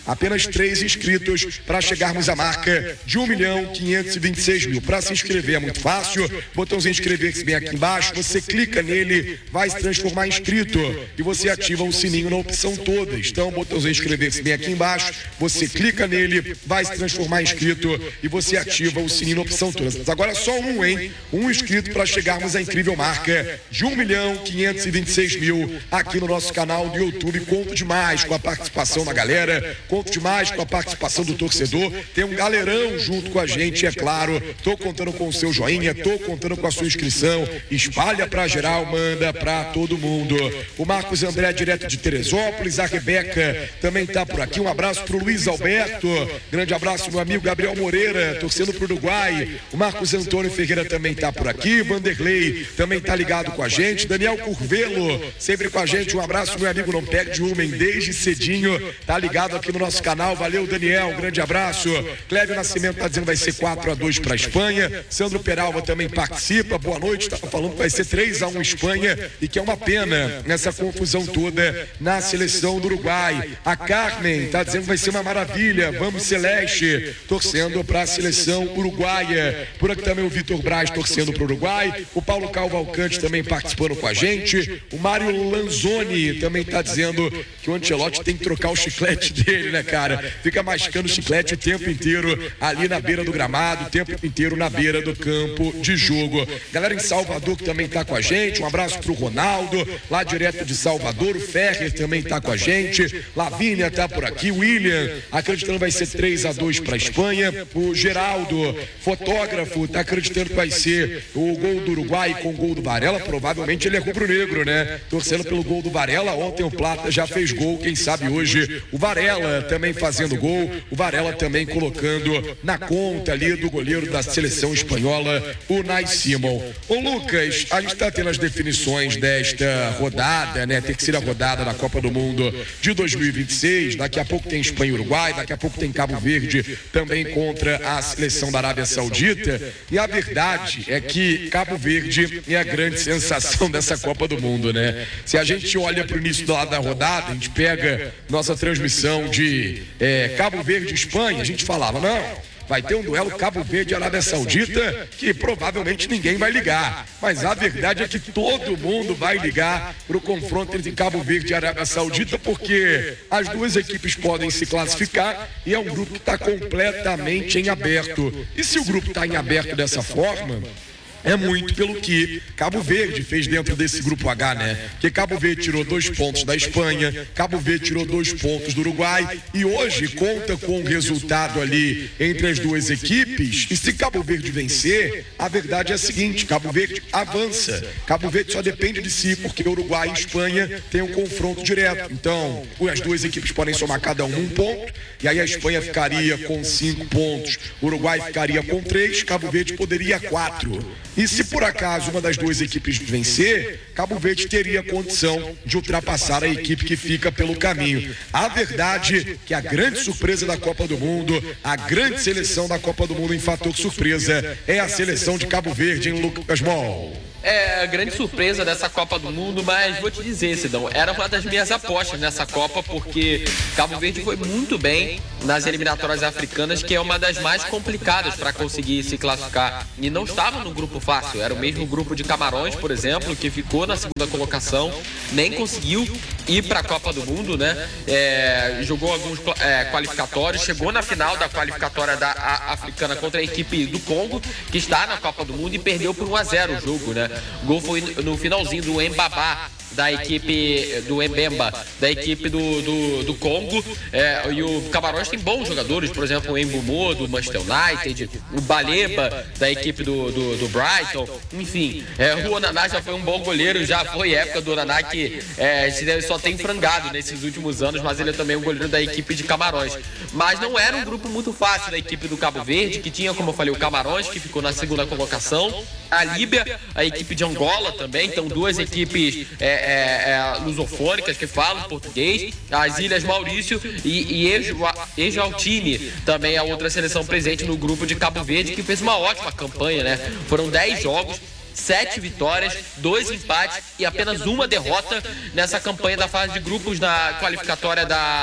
Apenas três inscritos para chegarmos à marca de um milhão quinhentos e vinte e seis mil. Para se inscrever é muito fácil, botãozinho inscrever-se bem aqui embaixo, você clica nele, vai se transformar em inscrito e você ativa o sininho na opção todas. Então, botãozinho inscrever-se bem aqui embaixo, você clica nele, vai se transformar em inscrito e você ativa o sininho na opção todas. Mas agora só um, hein? Um inscrito para chegarmos à incrível marca de um milhão quinhentos e vinte e seis mil aqui no nosso canal do YouTube. Conto demais com a participação da galera, conto demais com a participação do torcedor. Tem um galerão junto com a gente, é claro. Tô contando com o seu joinha, tô contando com a sua inscrição. Espalha pra geral, manda pra todo mundo. O Marcos André, direto de Teresópolis. A Rebeca também tá por aqui. Um abraço pro Luiz Alberto. Grande abraço, meu amigo Gabriel Moreira, torcendo pro Uruguai. O Marcos Antônio Ferreira também tá por aqui. Vanderlei também tá ligado com a gente. Daniel Curvelo, sempre com a gente. Um abraço, meu amigo, não perde uma, hein? Desde cedinho, tá ligado aqui no nosso canal. Valeu, Daniel. Um grande abraço. Clébio Nascimento tá dizendo que vai ser quatro a dois pra Espanha. Sandro Peralva também participa. Boa noite. Tava falando que vai ser três a um Espanha e que é uma pena nessa confusão toda na seleção do Uruguai. A Carmen tá dizendo que vai ser uma maravilha. Vamos, Celeste, torcendo para a seleção uruguaia. Por aqui também o Vitor Braz torcendo para o Uruguai. O Paulo Calvalcante também participando com a gente. O Mário Lanzoni também tá dizendo que o Ancelotti tem que trocar o chiclete dele, né, cara? Fica mascando o chiclete o tempo inteiro ali na beira do gramado, o tempo inteiro na beira do campo de jogo. Galera em Salvador que também tá com a gente. Um abraço pro Ronaldo, lá direto de Salvador. O Ferrer também tá com a gente. Lavínia tá por aqui. William, acreditando que vai ser três a dois para a Espanha. O Geraldo, fotógrafo, tá acreditando que vai ser o gol do Uruguai com o gol do Varela. Provavelmente ele é rubro-negro, né? Torcendo pelo gol do Varela. Ontem o Plata já fez gol. Quem sabe hoje o Varela também fazendo gol. O Varela também colocando na conta ali do goleiro da seleção espanhola, o Nai Simon. Ô Lucas, a gente tá tendo as definições desta rodada, né? Terceira rodada da Copa do Mundo de dois mil e vinte e seis. Daqui a pouco tem Espanha e Uruguai, daqui a pouco tem Cabo Verde também contra a seleção da Arábia Saudita. E a verdade é que Cabo Verde é a grande sensação dessa Copa do Mundo, né? Se a gente olha para o início do lado da rodada, a gente pega nossa transmissão de é, Cabo Verde e Espanha, a gente falava, não, vai ter um duelo Cabo Verde e Arábia Saudita que provavelmente ninguém vai ligar. Mas a verdade é que todo mundo vai ligar para o confronto entre Cabo Verde e Arábia Saudita, porque as duas equipes podem se classificar e é um grupo que está completamente em aberto. E se o grupo está em aberto dessa forma, é muito pelo que Cabo Verde fez dentro desse grupo H, né? Porque Cabo Verde tirou dois pontos da Espanha, Cabo Verde tirou dois pontos do Uruguai e hoje conta com um resultado ali entre as duas equipes. E se Cabo Verde vencer, a verdade é a seguinte: Cabo Verde avança. Cabo Verde só depende de si, porque Uruguai e Espanha têm um confronto direto. Então, as duas equipes podem somar cada um um ponto, e aí a Espanha ficaria com cinco pontos, o Uruguai ficaria com três, Cabo Verde poderia quatro. E se por acaso uma das duas equipes vencer, Cabo Verde teria condição de ultrapassar a equipe que fica pelo caminho. A verdade é que a grande surpresa da Copa do Mundo, a grande seleção da Copa do Mundo em fator surpresa, é a seleção de Cabo Verde em Lucas Mol. É a grande surpresa dessa Copa do Mundo, mas vou te dizer, Sidão, era uma das minhas apostas nessa Copa, porque Cabo Verde foi muito bem nas eliminatórias africanas, que é uma das mais complicadas para conseguir se classificar. E não estava no grupo fácil, era o mesmo grupo de Camarões, por exemplo, que ficou na segunda colocação, nem conseguiu ir para a Copa do Mundo, né? É, jogou alguns é, qualificatórios, chegou na final da qualificatória da a, africana contra a equipe do Congo, que está na Copa do Mundo, e perdeu por um a zero o jogo, né? O gol foi no finalzinho do Embabá, da equipe do Mbemba, da equipe do, do, do Congo. É, e o Camarões tem bons jogadores, por exemplo, o Embumo do Manchester United, o Baleba da equipe do, do, do Brighton, enfim. É, o Onaná já foi um bom goleiro, já foi época do Onaná que é, só tem frangado nesses últimos anos, mas ele é também um goleiro da equipe de Camarões. Mas não era um grupo muito fácil da equipe do Cabo Verde, que tinha, como eu falei, o Camarões, que ficou na segunda colocação, a Líbia, a equipe de Angola também, então duas equipes é, É, é, lusofônicas que falam português, as Ilhas Maurício e, e Ejaltine, também a outra seleção presente no grupo de Cabo Verde, que fez uma ótima campanha, né? Foram dez jogos, sete vitórias, dois empates e apenas uma derrota nessa campanha da fase de grupos da qualificatória da,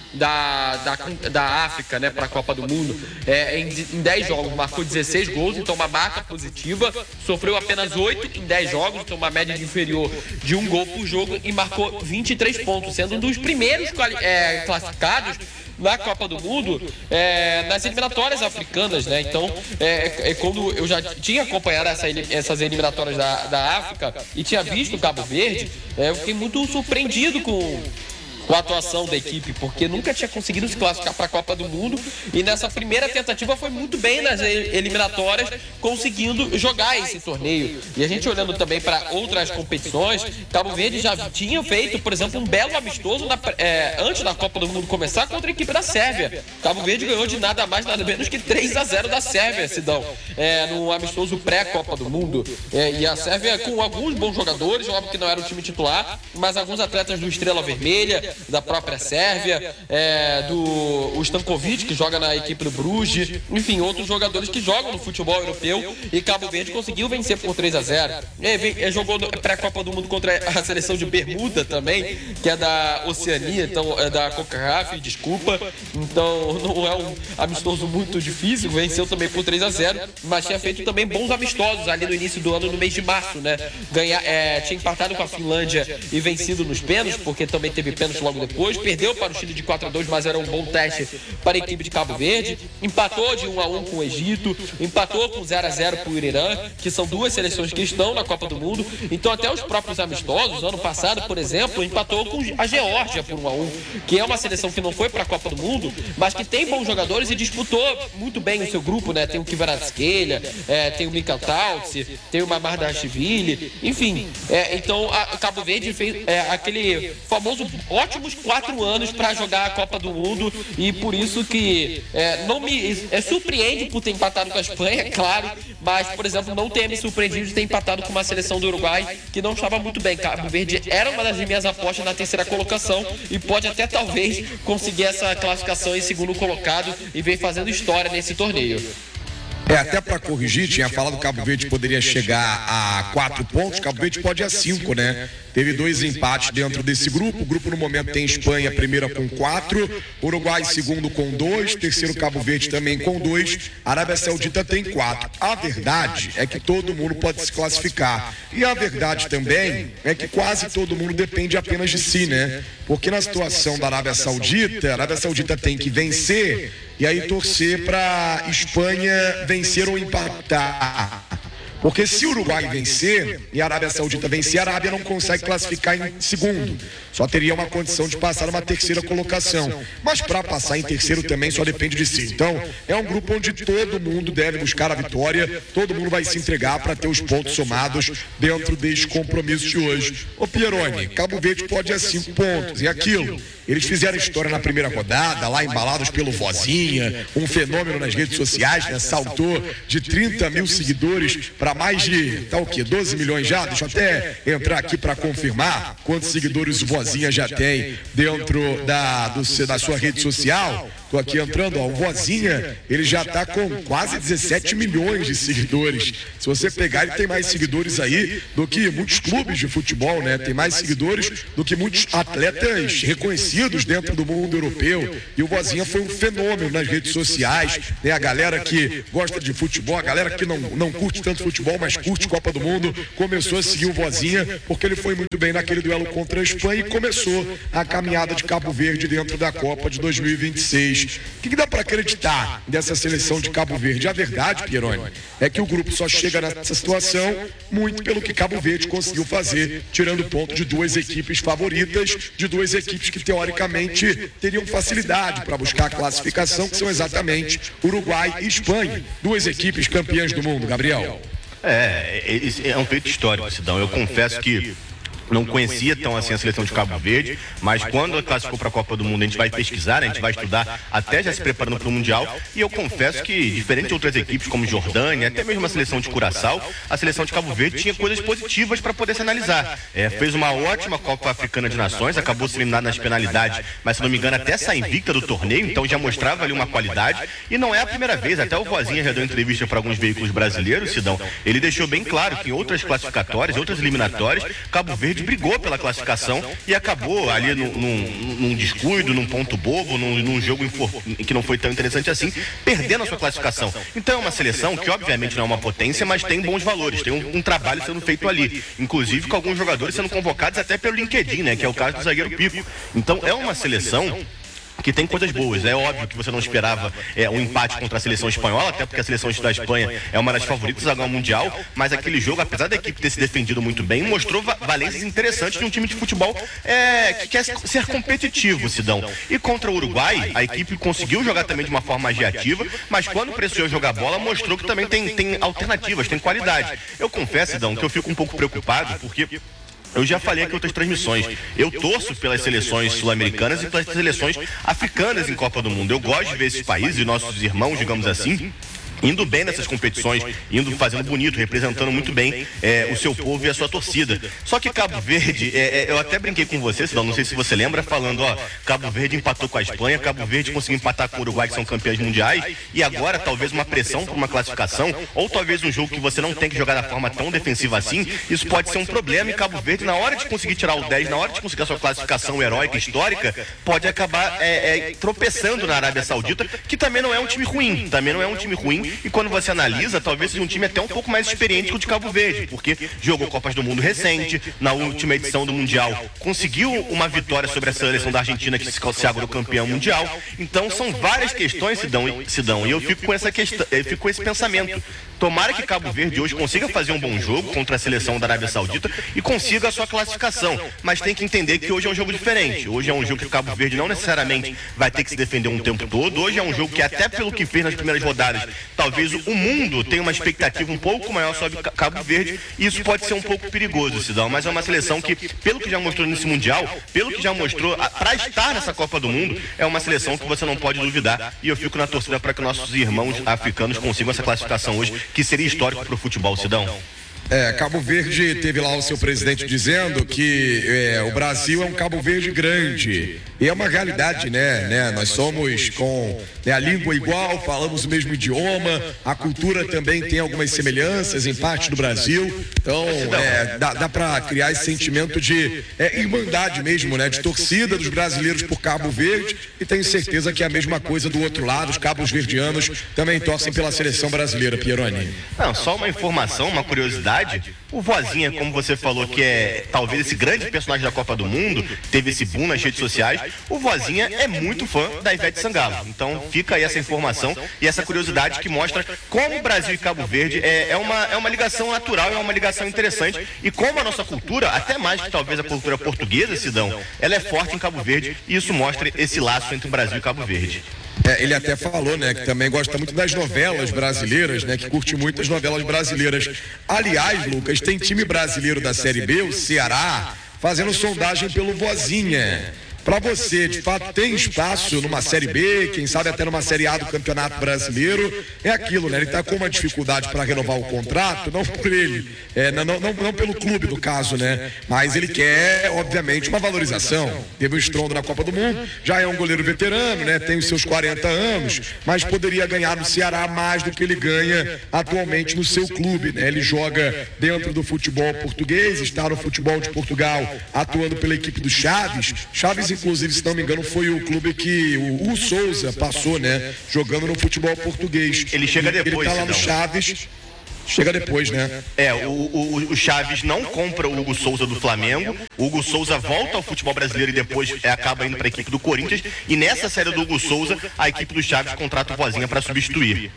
da, da, da África, né, para a Copa do Mundo. É, em, em dez jogos marcou dezesseis gols, então uma marca positiva. Sofreu apenas oito em dez jogos, então uma média inferior de um gol por jogo, e marcou vinte e três pontos, sendo um dos primeiros é, classificados na Copa do Mundo, é, nas eliminatórias africanas, né? Então, é, é, quando eu já tinha acompanhado essa, essas eliminatórias da, da África e tinha visto o Cabo Verde, é, eu fiquei muito surpreendido com com a atuação da equipe, porque nunca tinha conseguido se classificar para a Copa do Mundo, e nessa primeira tentativa foi muito bem nas eliminatórias, conseguindo jogar esse torneio. E a gente olhando também para outras competições, Cabo Verde já tinha feito, por exemplo, um belo amistoso na, é, antes da Copa do Mundo começar, contra a equipe da Sérvia. Cabo Verde ganhou de nada mais, nada menos que três a zero da Sérvia, Sidão, é, no amistoso pré-Copa do Mundo. É, e a Sérvia com alguns bons jogadores, óbvio que não era o time titular, mas alguns atletas do Estrela Vermelha, da própria Sérvia, é, do o Stankovic, que joga na equipe do Bruges, enfim, outros jogadores que jogam no futebol europeu, e Cabo Verde conseguiu vencer por três a zero. É, é, jogou pré-Copa do Mundo contra a seleção de Bermuda também, que é da Oceania, então é da CONCACAF, desculpa. Então não é um amistoso muito difícil, venceu também por três a zero, mas tinha feito também bons amistosos ali no início do ano, no mês de março, né? Ganhar, é, tinha empatado com a Finlândia e vencido nos pênaltis, porque também teve pênaltis logo depois, perdeu para o Chile de quatro a dois, mas era um bom teste para a equipe de Cabo Verde, empatou de um a um com o Egito, empatou com zero a zero para o Irã, que são duas seleções que estão na Copa do Mundo. Então até os próprios amistosos, ano passado, por exemplo, empatou com a Geórgia por um a um, que é uma seleção que não foi para a Copa do Mundo, mas que tem bons jogadores e disputou muito bem o seu grupo, né? Tem o Kvaratskhelia, é, tem o Mikal Tautsi, tem o Mamardashvili, enfim. É, então a Cabo Verde fez é, aquele famoso ótimo quatro anos para jogar a Copa do Mundo, e por isso que é, não me é, surpreende por ter empatado com a Espanha, é claro, mas, por exemplo, não ter me surpreendido de ter empatado com uma seleção do Uruguai que não estava muito bem. Cabo Verde era uma das minhas apostas na terceira colocação e pode até talvez conseguir essa classificação em segundo colocado e vem fazendo história nesse torneio. É, até para corrigir, tinha falado que o Cabo Verde poderia chegar a quatro pontos, Cabo Verde pode ir a cinco, né? Teve dois empates dentro desse grupo. O grupo no momento tem Espanha, primeira com quatro, Uruguai segundo com dois, terceiro Cabo Verde também com dois, Arábia Saudita tem quatro. A verdade é que todo mundo pode se classificar. E a verdade também é que quase todo mundo depende apenas de si, né? Porque na situação da Arábia Saudita, a Arábia Saudita tem que vencer e aí torcer para Espanha vencer ou empatar. Porque se o Uruguai vencer e a Arábia Saudita vencer, a Arábia não consegue classificar em segundo. Só teria uma condição de passar uma terceira colocação. Mas para passar em terceiro também só depende de si. Então, é um grupo onde todo mundo deve buscar a vitória, todo mundo vai se entregar para ter os pontos somados dentro desse compromisso de hoje. Ô Pieroni, Cabo Verde pode ir a cinco pontos. E aquilo, eles fizeram história na primeira rodada, lá embalados pelo Vozinha, um fenômeno nas redes sociais, né? Saltou de trinta mil seguidores para mais de, tá o quê? doze milhões já? Deixa eu até entrar aqui para confirmar quantos seguidores o Vozinha já tem dentro da, do, da sua rede social. Tô aqui entrando, ó, o Vozinha, ele já tá com quase dezessete milhões de seguidores. Se você pegar, ele tem mais seguidores aí do que muitos clubes de futebol, né? Tem mais seguidores do que muitos atletas reconhecidos dentro do mundo europeu. E o Vozinha foi um fenômeno nas redes sociais, né? A galera que gosta de futebol, a galera que não, não curte tanto futebol, mas curte Copa do Mundo, começou a seguir o Vozinha, porque ele foi muito bem naquele duelo contra a Espanha e começou a caminhada de Cabo Verde dentro da Copa de dois mil e vinte e seis. O que, que dá para acreditar dessa seleção de Cabo Verde? A verdade, Pieroni, é que o grupo só chega nessa situação muito pelo que Cabo Verde conseguiu fazer, tirando ponto de duas equipes favoritas, de duas equipes que teoricamente teriam facilidade para buscar a classificação, que são exatamente Uruguai e Espanha, duas equipes campeãs do mundo, Gabriel. É, é, é um feito histórico, Sidão. Eu confesso que não conhecia tão assim a seleção de Cabo Verde, mas quando ela classificou para a Copa do Mundo, a gente vai pesquisar, a gente vai estudar, até já se preparando para o Mundial, e eu confesso que, diferente de outras equipes como Jordânia, até mesmo a seleção de Curaçao, a seleção de Cabo Verde tinha coisas positivas para poder se analisar. É, fez uma ótima Copa Africana de Nações, acabou se eliminado nas penalidades, mas se não me engano até sai invicta do torneio, então já mostrava ali uma qualidade, e não é a primeira vez, até o Vozinha já deu entrevista para alguns veículos brasileiros, Sidão, ele deixou bem claro que em outras classificatórias, outras eliminatórias, Cabo Verde Verde brigou pela classificação e acabou ali num, num, num descuido, num ponto bobo, num, num jogo infor... que não foi tão interessante assim, perdendo a sua classificação. Então é uma seleção que obviamente não é uma potência, mas tem bons valores, tem um, um trabalho sendo feito ali, inclusive com alguns jogadores sendo convocados até pelo LinkedIn, né, que é o caso do zagueiro Pico. Então é uma seleção que tem coisas boas. É óbvio que você não esperava é, um empate contra a seleção espanhola, até porque a seleção da Espanha é uma das favoritas a ganhar o Mundial, mas aquele jogo, apesar da equipe ter se defendido muito bem, mostrou valências interessantes de um time de futebol é, que quer ser competitivo, Sidão. E contra o Uruguai, a equipe conseguiu jogar também de uma forma mais reativa, mas quando precisou jogar bola, mostrou que também tem, tem alternativas, tem qualidade. Eu confesso, Sidão, que eu fico um pouco preocupado, porque eu já falei aqui em outras transmissões, eu torço pelas seleções sul-americanas e pelas seleções africanas em Copa do Mundo. Eu gosto de ver esses países, nossos irmãos, digamos assim, indo bem nessas competições, indo fazendo bonito, representando muito bem é, o seu povo e a sua torcida. Só que Cabo Verde, é, é, eu até brinquei com você, Sidão, não sei se você lembra, falando, ó, Cabo Verde empatou com a Espanha, Cabo Verde conseguiu empatar com o Uruguai, que são campeões mundiais, e agora talvez uma pressão por uma classificação, ou talvez um jogo que você não tem que jogar da forma tão defensiva assim, isso pode ser um problema, e Cabo Verde, na hora de conseguir tirar o dez, na hora de conseguir a sua classificação heróica, histórica, pode acabar é, é, tropeçando na Arábia Saudita, que também não é um time ruim, também não é um time ruim, e quando você analisa, talvez seja um time até um pouco mais experiente que o de Cabo Verde, porque jogou Copas do Mundo recente, na última edição do Mundial conseguiu uma vitória sobre a seleção da Argentina, que se sagrou campeão mundial. Então são várias questões, Sidão, Sidão, e eu fico com essa questão, eu fico com esse pensamento. Tomara que Cabo Verde hoje consiga fazer um bom jogo contra a seleção da Arábia Saudita e consiga a sua classificação, mas tem que entender que hoje é um jogo diferente. Hoje é um jogo que o Cabo Verde não necessariamente vai ter que se defender um tempo todo. Hoje é um jogo que, até pelo que fez nas primeiras rodadas, talvez o mundo tenha uma expectativa um pouco maior sobre Cabo Verde, e isso pode ser um pouco perigoso, Sidão, mas é uma seleção que, pelo que já mostrou nesse Mundial, pelo que já mostrou para estar nessa Copa do Mundo, é uma seleção que você não pode duvidar, e eu fico na torcida para que nossos irmãos africanos consigam essa classificação hoje, que seria histórico para o futebol, Sidão. É, Cabo Verde teve lá o seu presidente dizendo que é, o Brasil é um Cabo Verde grande. E é uma realidade, né? né? Nós somos com né, a língua igual, falamos o mesmo idioma, a cultura também tem algumas semelhanças em parte do Brasil. Então, é, dá, dá para criar esse sentimento de é, irmandade mesmo, né? De torcida dos brasileiros por Cabo Verde. E tenho certeza que é a mesma coisa do outro lado. Os cabos verdianos também torcem pela seleção brasileira, Pieroni. Não, só uma informação, uma curiosidade. O Vozinha, como você falou, que é talvez esse grande personagem da Copa do Mundo, teve esse boom nas redes sociais, o Vozinha é muito fã da Ivete Sangalo. Então fica aí essa informação e essa curiosidade que mostra como o Brasil e Cabo Verde é, é, uma, é uma ligação natural, é uma ligação interessante, e como a nossa cultura, até mais que talvez a cultura portuguesa, Sidão, ela é forte em Cabo Verde, e isso mostra esse laço entre o Brasil e Cabo Verde. É, ele até falou, né, que também gosta muito das novelas brasileiras, né, que curte muito as novelas brasileiras. Aliás, Lucas, tem time brasileiro da Série B, o Ceará, fazendo sondagem pelo Vozinha. Para você, de fato, tem espaço numa Série B, quem sabe até numa Série A do Campeonato Brasileiro? É aquilo, né? Ele está com uma dificuldade para renovar o contrato, não por ele, é, não, não, não pelo clube, no caso, né? Mas ele quer, obviamente, uma valorização. Teve um estrondo na Copa do Mundo, já é um goleiro veterano, né? Tem os seus quarenta anos, mas poderia ganhar no Ceará mais do que ele ganha atualmente no seu clube, né? Ele joga dentro do futebol português, está no futebol de Portugal, atuando pela equipe do Chaves. Chaves, inclusive, se não me engano, foi o clube que o, o Souza passou, né? Jogando no futebol português. Ele chega depois, ele tá lá no Chaves. Chega depois, né? É, o, o, o Chaves não compra o Hugo Souza do Flamengo. O Hugo Souza volta ao futebol brasileiro e depois é, acaba indo para a equipe do Corinthians. E nessa série do Hugo Souza, a equipe do Chaves contrata o Vozinha para substituir.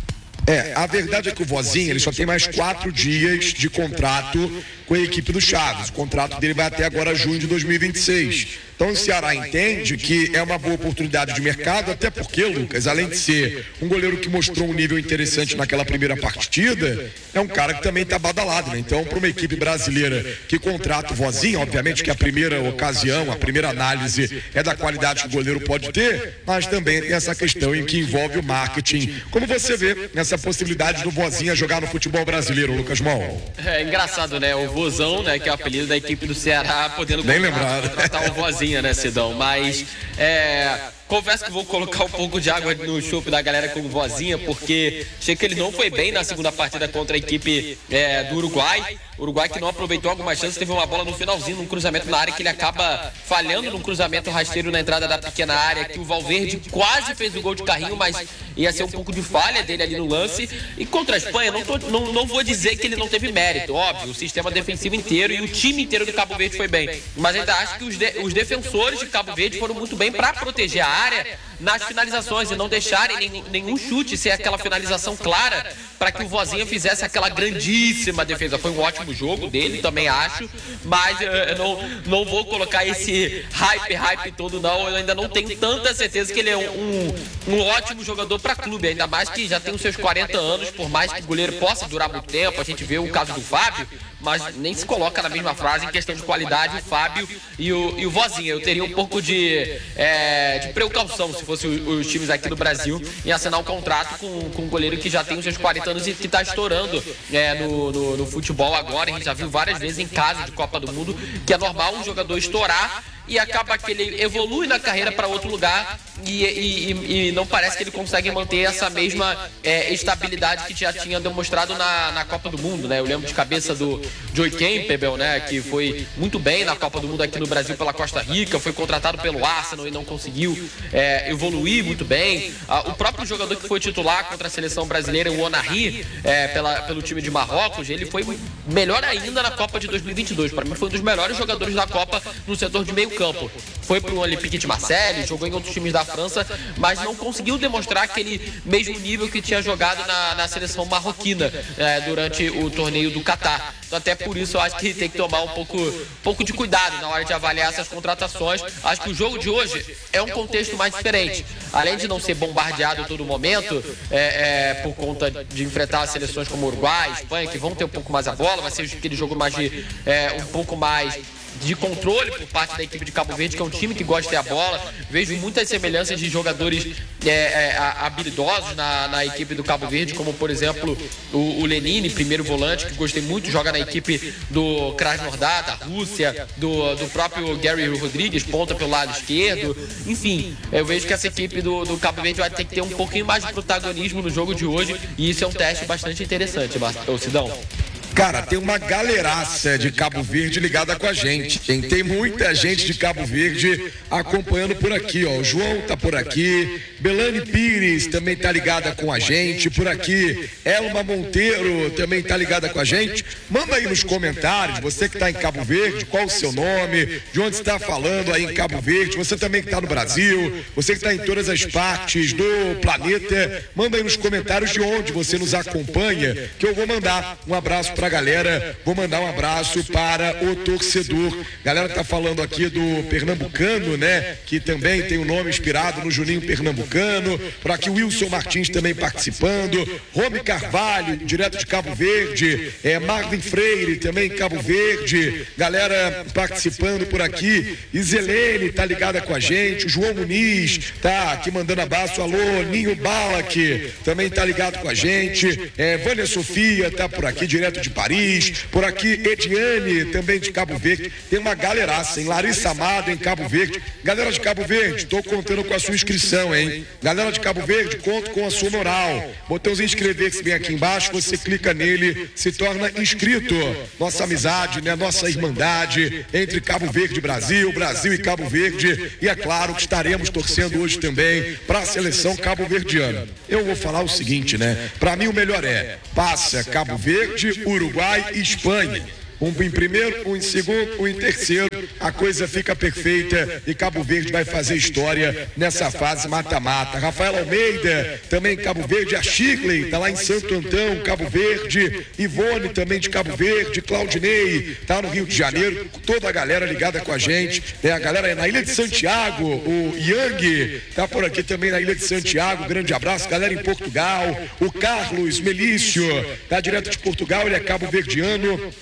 É, a verdade é que o Vozinha, ele só tem mais quatro dias de contrato com a equipe do Chaves. O contrato dele vai até agora junho de dois mil e vinte e seis. Então o Ceará entende que é uma boa oportunidade de mercado, até porque, Lucas, além de ser um goleiro que mostrou um nível interessante naquela primeira partida, é um cara que também está badalado, né? Então, para uma equipe brasileira que contrata o Vozinha, obviamente que a primeira ocasião, a primeira análise é da qualidade que o goleiro pode ter, mas também tem essa questão em que envolve o marketing. Como você vê nessa possibilidade do Vozinha jogar no futebol brasileiro, Lucas Mol? É engraçado, né? O Vozão, né, que é o apelido da equipe do Ceará, podendo Nem lembrado. contratar o Vozinha, né, Sidão? Mas é, confesso que vou colocar um pouco de água no chope da galera com o Vozinha, porque achei que ele não foi bem na segunda partida contra a equipe é, do Uruguai. O Uruguai que não aproveitou algumas chances, teve uma bola no finalzinho, num cruzamento na área que ele acaba falhando num cruzamento rasteiro na entrada da pequena área, que o Valverde quase fez o gol de carrinho, mas ia ser um pouco de falha dele ali no lance. E contra a Espanha, não, tô, não, não vou dizer que ele não teve mérito, óbvio, o sistema defensivo inteiro e o time inteiro do Cabo Verde foi bem, mas ainda acho que os, de, os defensores de Cabo Verde foram muito bem para proteger a área nas finalizações e não deixarem nenhum, nenhum chute ser aquela finalização clara para que o Vozinha fizesse aquela grandíssima defesa. Foi um ótimo jogo dele, também acho, mas eu não, não vou colocar esse hype, hype todo não, eu ainda não tenho tanta certeza que ele é um, um, um ótimo jogador para clube, ainda mais que já tem os seus quarenta anos, por mais que o goleiro possa durar muito tempo, a gente vê o caso do Fábio, mas nem se coloca na mesma frase em questão de qualidade o Fábio e o, e o Vozinha. Eu teria um pouco de, é, de precaução se fosse os, os times aqui do Brasil em assinar um contrato com, com um goleiro que já tem os seus quarenta anos e que está estourando é, no, no, no futebol agora. A gente já viu várias vezes em casos de Copa do Mundo que é normal um jogador estourar e acaba que ele evolui na carreira para outro lugar e, e, e não parece que ele consegue manter essa mesma é, estabilidade que já tinha demonstrado na, na Copa do Mundo, né? Eu lembro de cabeça do Joey Campbell, né? Que foi muito bem na Copa do Mundo aqui no Brasil pela Costa Rica, foi contratado pelo Arsenal e não conseguiu é, evoluir muito bem. Ah, o próprio jogador que foi titular contra a seleção brasileira, o Onari, é, pela, pelo time de Marrocos, ele foi melhor ainda na Copa de dois mil e vinte e dois. Para mim foi um dos melhores jogadores da Copa no setor de meio campo. Foi para o Olympique de Marseille, jogou em outros times da França, mas não conseguiu demonstrar aquele mesmo nível que tinha jogado na, na seleção marroquina é, durante o torneio do Catar. Então, até por isso eu acho que tem que tomar um pouco, um pouco de cuidado na hora de avaliar essas contratações. Acho que o jogo de hoje é um contexto mais diferente. Além de não ser bombardeado a todo momento, é, é, por conta de enfrentar seleções como Uruguai, Espanha, que vão ter um pouco mais a bola, vai ser aquele jogo mais de, é, um pouco mais de controle por parte da equipe de Cabo Verde, que é um time que gosta de ter a bola. Vejo muitas semelhanças de jogadores é, é, habilidosos na, na equipe do Cabo Verde, como por exemplo o, o Lenine, primeiro volante, que gostei muito, joga na equipe do Krasnodar, da Rússia, do, do próprio Gary Rodrigues, ponta pelo lado esquerdo. Enfim, eu vejo que essa equipe do, do Cabo Verde vai ter que ter um pouquinho mais de protagonismo no jogo de hoje, e isso é um teste bastante interessante, ô Sidão. Cara, tem uma galeraça de Cabo Verde ligada com a gente. Tem, tem muita gente de Cabo Verde acompanhando por aqui, ó. O João tá por aqui, Belane Pires também tá ligada com a gente por aqui, Elma Monteiro também tá ligada com a gente. Manda aí nos comentários, você que tá em Cabo Verde, qual o seu nome, de onde está falando aí em Cabo Verde, você também que tá no Brasil, você que tá em todas as partes do planeta, manda aí nos comentários de onde você nos acompanha, que eu vou mandar um abraço pra galera, vou mandar um abraço para o torcedor. Galera que tá falando aqui do Pernambucano, né? Que também tem um nome inspirado no Juninho Pernambucano. Por aqui o Wilson Martins também participando. Rome Carvalho, direto de Cabo Verde. É, Marvin Freire, também em Cabo Verde. Galera participando por aqui. Iselene tá ligada com a gente. O João Muniz tá aqui mandando abraço. Alô, Ninho Balak também tá ligado com a gente. É, Vânia Sofia tá por aqui, direto de Paris, por aqui Ediane, também de Cabo Verde, tem uma galeraça, hein? Larissa Amado em Cabo Verde. Galera de Cabo Verde, tô contando com a sua inscrição, hein? Galera de Cabo Verde, conto com a sua moral. Botãozinho inscrever-se bem aqui embaixo, você clica nele, se torna inscrito. Nossa amizade, né? Nossa irmandade entre Cabo Verde e Brasil, Brasil e Cabo Verde, e é claro que estaremos torcendo hoje também para a seleção cabo-verdiana. Eu vou falar o seguinte, né? Para mim o melhor é, passa Cabo Verde, Uruguai e Espanha. Um em primeiro, um em segundo, um em terceiro. A coisa fica perfeita e Cabo Verde vai fazer história nessa fase mata-mata. Rafael Almeida, também em Cabo Verde. A Shigley, tá lá em Santo Antão, Cabo Verde. Ivone, também de Cabo Verde. Claudinei, tá no Rio de Janeiro. Toda a galera ligada com a gente. É, a galera é na Ilha de Santiago. O Yang tá por aqui também na Ilha de Santiago. Grande abraço. Galera em Portugal. O Carlos Melício, tá direto de Portugal. Ele é cabo-verdiano do Minho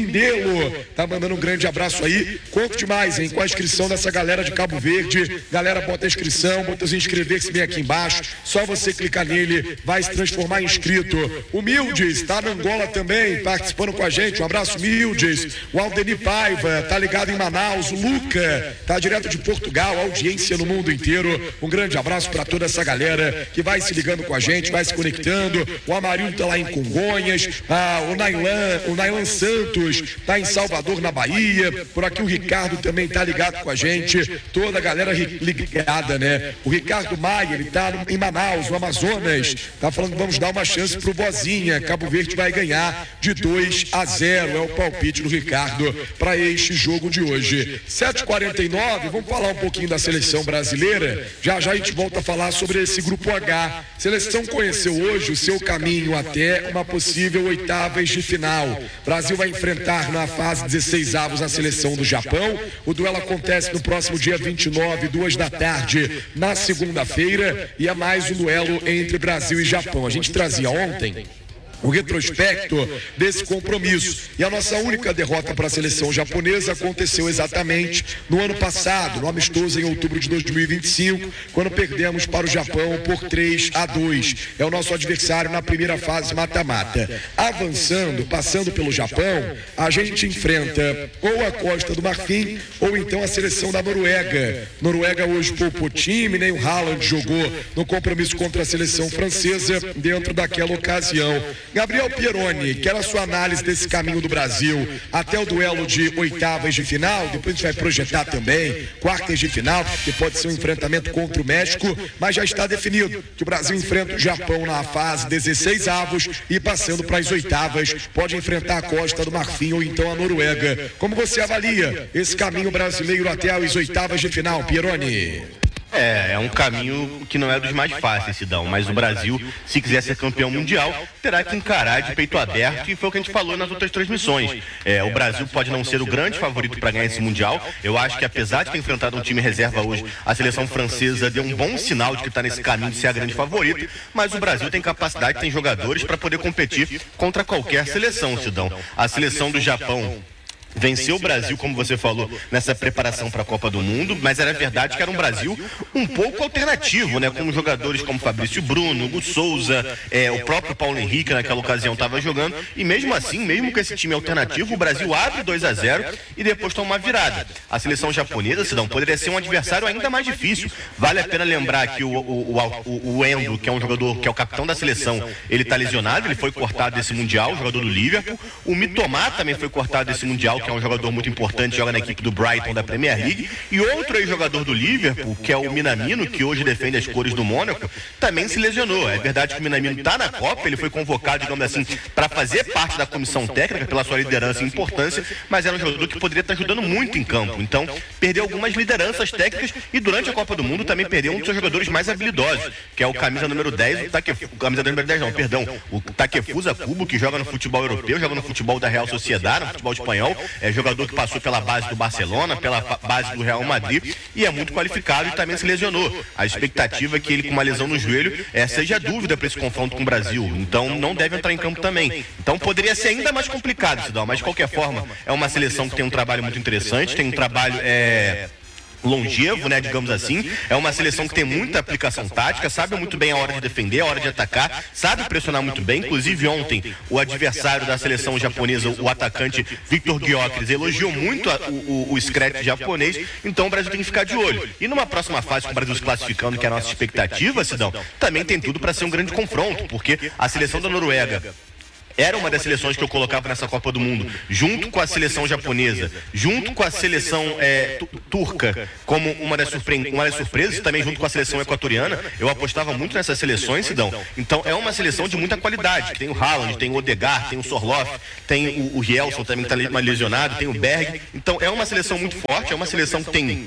Mindelo tá mandando um grande abraço aí. Conto demais, hein, com a inscrição dessa galera de Cabo Verde. Galera, bota a inscrição, bota os inscrever-se bem aqui embaixo. Só você clicar nele, vai se transformar em inscrito. O Mildes tá na Angola também, participando com a gente. Um abraço, Mildes. O Aldeni Paiva tá ligado em Manaus. O Luca tá direto de Portugal, audiência no mundo inteiro. Um grande abraço para toda essa galera que vai se ligando com a gente, vai se conectando. O Amarildo tá lá em Congonhas. Ah, o Nailan, o Nailan Santos tá em Salvador, na Bahia. Por aqui o Ricardo também tá ligado com a gente. Toda a galera ligada, né? O Ricardo Maia, ele tá em Manaus, no Amazonas. Tá falando que vamos dar uma chance pro Bozinha. Cabo Verde vai ganhar de dois a zero. É o palpite do Ricardo para este jogo de hoje. sete e quarenta e nove, vamos falar um pouquinho da seleção brasileira. Já já a gente volta a falar sobre esse grupo H. A seleção conheceu hoje o seu caminho até uma possível oitavas de final. O Brasil vai enfrentar na fase dezesseis avos a seleção do Japão. O duelo acontece no próximo dia vinte e nove, duas da tarde, na segunda-feira, e é mais um duelo entre Brasil e Japão. A gente trazia ontem o retrospecto desse compromisso. E a nossa única derrota para a seleção japonesa aconteceu exatamente no ano passado, no amistoso em outubro de dois mil e vinte e cinco, quando perdemos para o Japão por três a dois. É o nosso adversário na primeira fase mata-mata. Avançando, passando pelo Japão, a gente enfrenta ou a Costa do Marfim ou então a seleção da Noruega. Noruega hoje poupou time, nem o Haaland jogou no compromisso contra a seleção francesa dentro daquela ocasião. Gabriel Pieroni, quero a sua análise desse caminho do Brasil até o duelo de oitavas de final. Depois a gente vai projetar também quartas de final, que pode ser um enfrentamento contra o México, mas já está definido que o Brasil enfrenta o Japão na fase dezesseis avos e passando para as oitavas pode enfrentar a Costa do Marfim ou então a Noruega. Como você avalia esse caminho brasileiro até as oitavas de final, Pieroni? É, é um caminho que não é dos mais fáceis, Sidão, mas o Brasil, se quiser ser campeão mundial, terá que encarar de peito aberto, e foi o que a gente falou nas outras transmissões. É, o Brasil pode não ser o grande favorito para ganhar esse mundial. Eu acho que, apesar de ter enfrentado um time reserva hoje, a seleção francesa deu um bom sinal de que está nesse caminho de ser a grande favorita, mas o Brasil tem capacidade, tem jogadores para poder competir contra qualquer seleção, Sidão. A seleção do Japão venceu o Brasil, como você falou, nessa preparação para a Copa do Mundo, mas era verdade que era um Brasil um pouco alternativo, né? Com jogadores como Fabrício Bruno, Hugo Souza, é, o próprio Paulo Henrique naquela ocasião estava jogando, e mesmo assim, mesmo com esse time alternativo, o Brasil abre dois a zero e depois toma uma virada. A seleção japonesa, Sidão, poderia ser um adversário ainda mais difícil. Vale a pena lembrar que o, o, o, o Endo, que é um jogador, que é o capitão da seleção, ele está lesionado, ele foi cortado desse Mundial, jogador do Liverpool. O Mitomá também foi cortado desse Mundial, que é um jogador muito importante, joga na equipe do Brighton da Premier League, e outro ex-jogador do Liverpool, que é o Minamino, que hoje defende as cores do Mônaco, também se lesionou. É verdade que o Minamino está na Copa, ele foi convocado, digamos assim, para fazer parte da comissão técnica pela sua liderança e importância, mas era um jogador que poderia estar ajudando muito em campo. Então, perdeu algumas lideranças técnicas, e durante a Copa do Mundo também perdeu um dos seus jogadores mais habilidosos, que é o camisa número dez, o Takefusa, camisa número dez não, perdão, o Takefusa Kubo, que joga no futebol europeu, joga no futebol da Real Sociedad, no futebol espanhol, é jogador que passou pela base do Barcelona, pela base do Real Madrid, e é muito qualificado e também se lesionou. A expectativa é que ele, com uma lesão no joelho, é, seja dúvida para esse confronto com o Brasil, então não deve entrar em campo também. Então poderia ser ainda mais complicado, Sidão, mas de qualquer forma é uma seleção que tem um trabalho muito interessante, tem um trabalho é, longevo, né, digamos assim. É uma seleção que tem muita aplicação tática, sabe muito bem a hora de defender, a hora de atacar, sabe pressionar muito bem. Inclusive ontem o adversário da seleção japonesa, o atacante Victor Gyökeres, elogiou muito a, o, o, o scratch japonês. Então o Brasil tem que ficar de olho. E numa próxima fase, com o Brasil se classificando, que é a nossa expectativa, Sidão, também tem tudo para ser um grande confronto, porque a seleção da Noruega era uma das seleções que eu colocava nessa Copa do Mundo, junto com a seleção japonesa, junto com a seleção é, turca, como uma das, surpre... uma das surpresas, também junto com a seleção equatoriana. Eu apostava muito nessas seleções, Sidão. Então é uma seleção de muita qualidade. Tem o Haaland, tem o Odegaard, tem o Sorloth, tem o, o Rielson também que está lesionado, tem o Berg. Então é uma seleção muito forte, é uma seleção que tem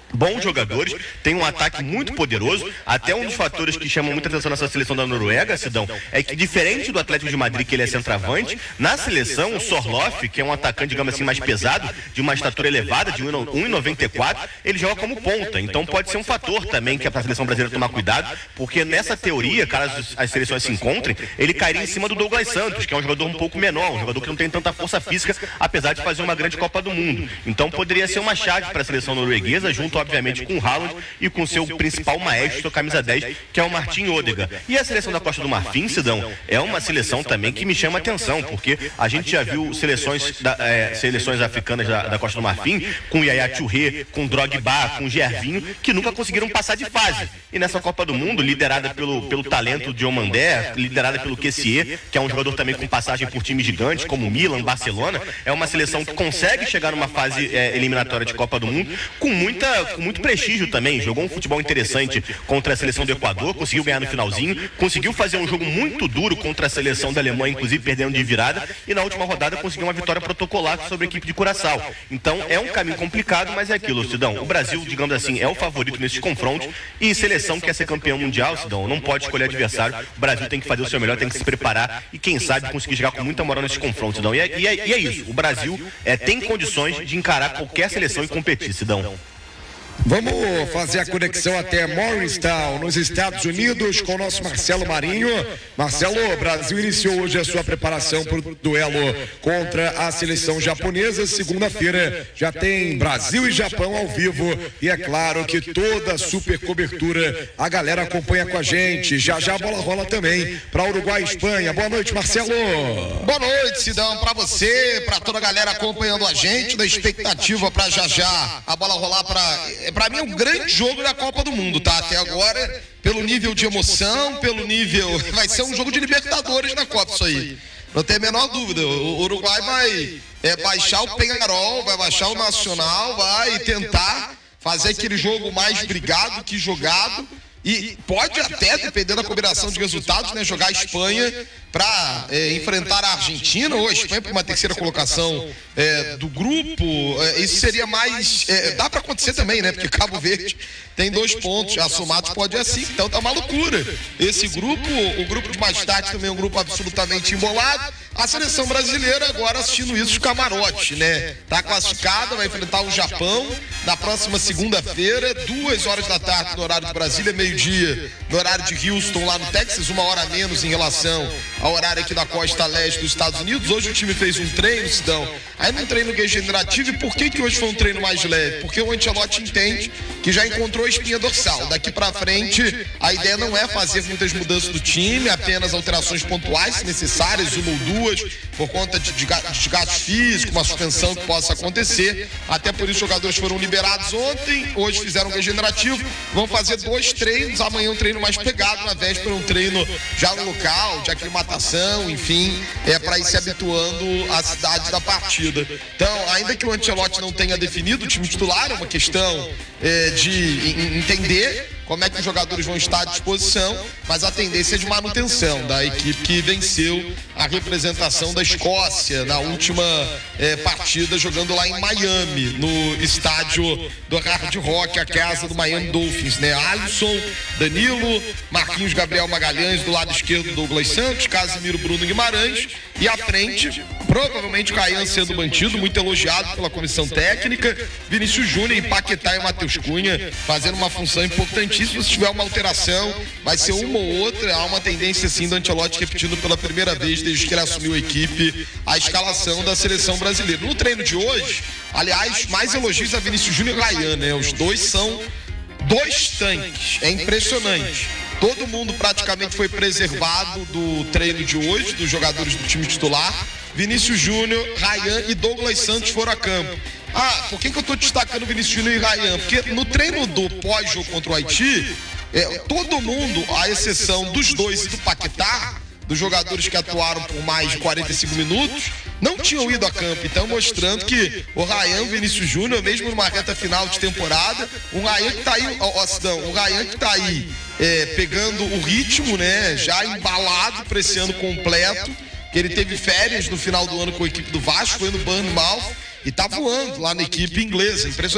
bons jogadores, tem um ataque muito poderoso. Até um dos fatores que chamam muita atenção nessa seleção da Noruega, Sidão, é que diferente do Atlético de Madrid, que ele é centroavante, na seleção o Sorloth, que é um atacante, digamos assim, mais pesado, de uma estatura elevada, de um e noventa e quatro, ele joga como ponta. Então pode ser um fator também que é para a seleção brasileira tomar cuidado, porque nessa teoria, caso as seleções se encontrem, ele cairia em cima do Douglas Santos, que é um jogador um pouco menor, um jogador que não tem tanta força física, apesar de fazer uma grande Copa do Mundo. Então poderia ser uma chave para a seleção norueguesa, junto obviamente com o Haaland e com seu principal maestro, camisa dez, que é o Martin Odegaard. E a seleção da Costa do Marfim, Sidão, é uma seleção também que me chama atenção, porque a gente já viu seleções, da, é, seleções africanas da, da Costa do Marfim, com Yaya Touré, com Drogba, com Gervinho, que nunca conseguiram passar de fase. E nessa Copa do Mundo, liderada pelo, pelo talento de Diomandé, liderada pelo Kessié, que é um jogador também com passagem por times gigantes, como Milan, Barcelona, é uma seleção que consegue chegar numa fase é, eliminatória de Copa do Mundo com, muita, com muito prestígio também. Jogou um futebol interessante contra a seleção do Equador, conseguiu ganhar no finalzinho, conseguiu fazer um jogo muito duro contra a seleção da Alemanha, inclusive perdendo de virada, e na última rodada conseguiu uma vitória protocolar sobre a equipe de Curaçao. Então é um caminho complicado, mas é aquilo, Sidão. O Brasil, digamos assim, é o favorito nesses confrontos, e seleção que quer ser campeão mundial, Sidão, não pode escolher adversário. O Brasil tem que fazer o seu melhor, tem que se preparar e quem sabe conseguir jogar com muita moral nesses confrontos, Sidão. E é, e é, e é isso, o Brasil é, tem condições de encarar qualquer seleção e competir, Sidão. Vamos fazer a conexão até Morristown, nos Estados Unidos, com o nosso Marcelo Marinho. Marcelo, o Brasil iniciou hoje a sua preparação para o duelo contra a seleção japonesa. Segunda-feira já tem Brasil e Japão ao vivo. E é claro que toda a super cobertura a galera acompanha com a gente. Já já a bola rola também para Uruguai e Espanha. Boa noite, Marcelo. Boa noite, Sidão, para você, para toda a galera acompanhando a gente, da expectativa para já já a bola rolar para... Para mim é um grande jogo da Copa do Mundo, tá? Até agora, pelo nível de emoção, pelo nível... Vai ser um jogo de Libertadores na Copa, isso aí. Não tem a menor dúvida. O Uruguai vai é, baixar o Peñarol, vai baixar o Nacional, vai tentar fazer aquele jogo mais brigado que jogado. E pode até, dependendo da combinação de resultados, né, jogar a Espanha para é, enfrentar a Argentina ou a Espanha para uma terceira colocação é, do grupo. É, isso seria mais... É, dá para acontecer também, né? Porque Cabo Verde tem dois pontos, a somados pode ir assim, então tá uma loucura. Esse grupo, o grupo de mais tarde também é um grupo absolutamente embolado. A seleção brasileira agora assistindo isso de camarote, né? Tá classificada, vai enfrentar o Japão na próxima segunda-feira, duas horas da tarde no horário de Brasília, meio-dia no horário de Houston, lá no Texas, uma hora a menos em relação ao horário aqui da costa leste dos Estados Unidos. Hoje o time fez um treino, Sidão, aí num treino regenerativo. E por que que hoje foi um treino mais leve? Porque o Ancelotti entende que já encontrou a espinha dorsal. Daqui pra frente, a ideia não é fazer muitas mudanças do time, apenas alterações pontuais, se necessárias, uma ou duas, por conta de desgaste físico, uma suspensão que possa acontecer. Até por isso os jogadores foram liberados ontem, hoje fizeram um regenerativo, vão fazer dois treinos, amanhã um treino mais pegado, na véspera um treino já no local, de aclimatação, enfim, é para ir se habituando à cidade da partida. Então, ainda que o Ancelotti não tenha definido o time titular, é uma questão é, de entender como é que os jogadores vão estar à disposição, mas a tendência é de manutenção da equipe que venceu a representação da Escócia na última é, partida, jogando lá em Miami, no estádio do Hard Rock, a casa do Miami Dolphins, né? Alisson, Danilo, Marquinhos, Gabriel Magalhães, do lado esquerdo Douglas Santos, Casimiro, Bruno Guimarães, e à frente, provavelmente o Caian sendo mantido, muito elogiado pela comissão técnica, Vinícius Júnior, e Paquetá e Matheus Cunha fazendo uma função importantíssima. Se tiver uma alteração, vai ser uma ou outra. Há uma tendência, sim, do Ancelotti repetindo pela primeira vez desde que ele assumiu a equipe a escalação da seleção brasileira. No treino de hoje, aliás, mais elogios a Vinícius Júnior e Ryan, né? Os dois são dois tanques. É impressionante. Todo mundo praticamente foi preservado do treino de hoje, dos jogadores do time titular. Vinícius Júnior, Ryan e Douglas Santos foram a campo. Ah, por que que eu tô destacando Vinícius Júnior e Ryan? Porque no treino do pós-jogo contra o Haiti, é, todo mundo, à exceção dos dois e do Paquetá, dos jogadores que atuaram por mais de quarenta e cinco minutos, não tinham ido a campo. Então, mostrando que o Ryan, o Vinícius Júnior, mesmo numa reta final de temporada, o Ryan que tá aí, ó, Sidão, o Ryan que tá aí é, pegando o ritmo, né, já embalado para esse ano completo, que ele teve férias no final do ano com a equipe do Vasco, foi no Bournemouth e tá voando lá na equipe inglesa. Impressionante.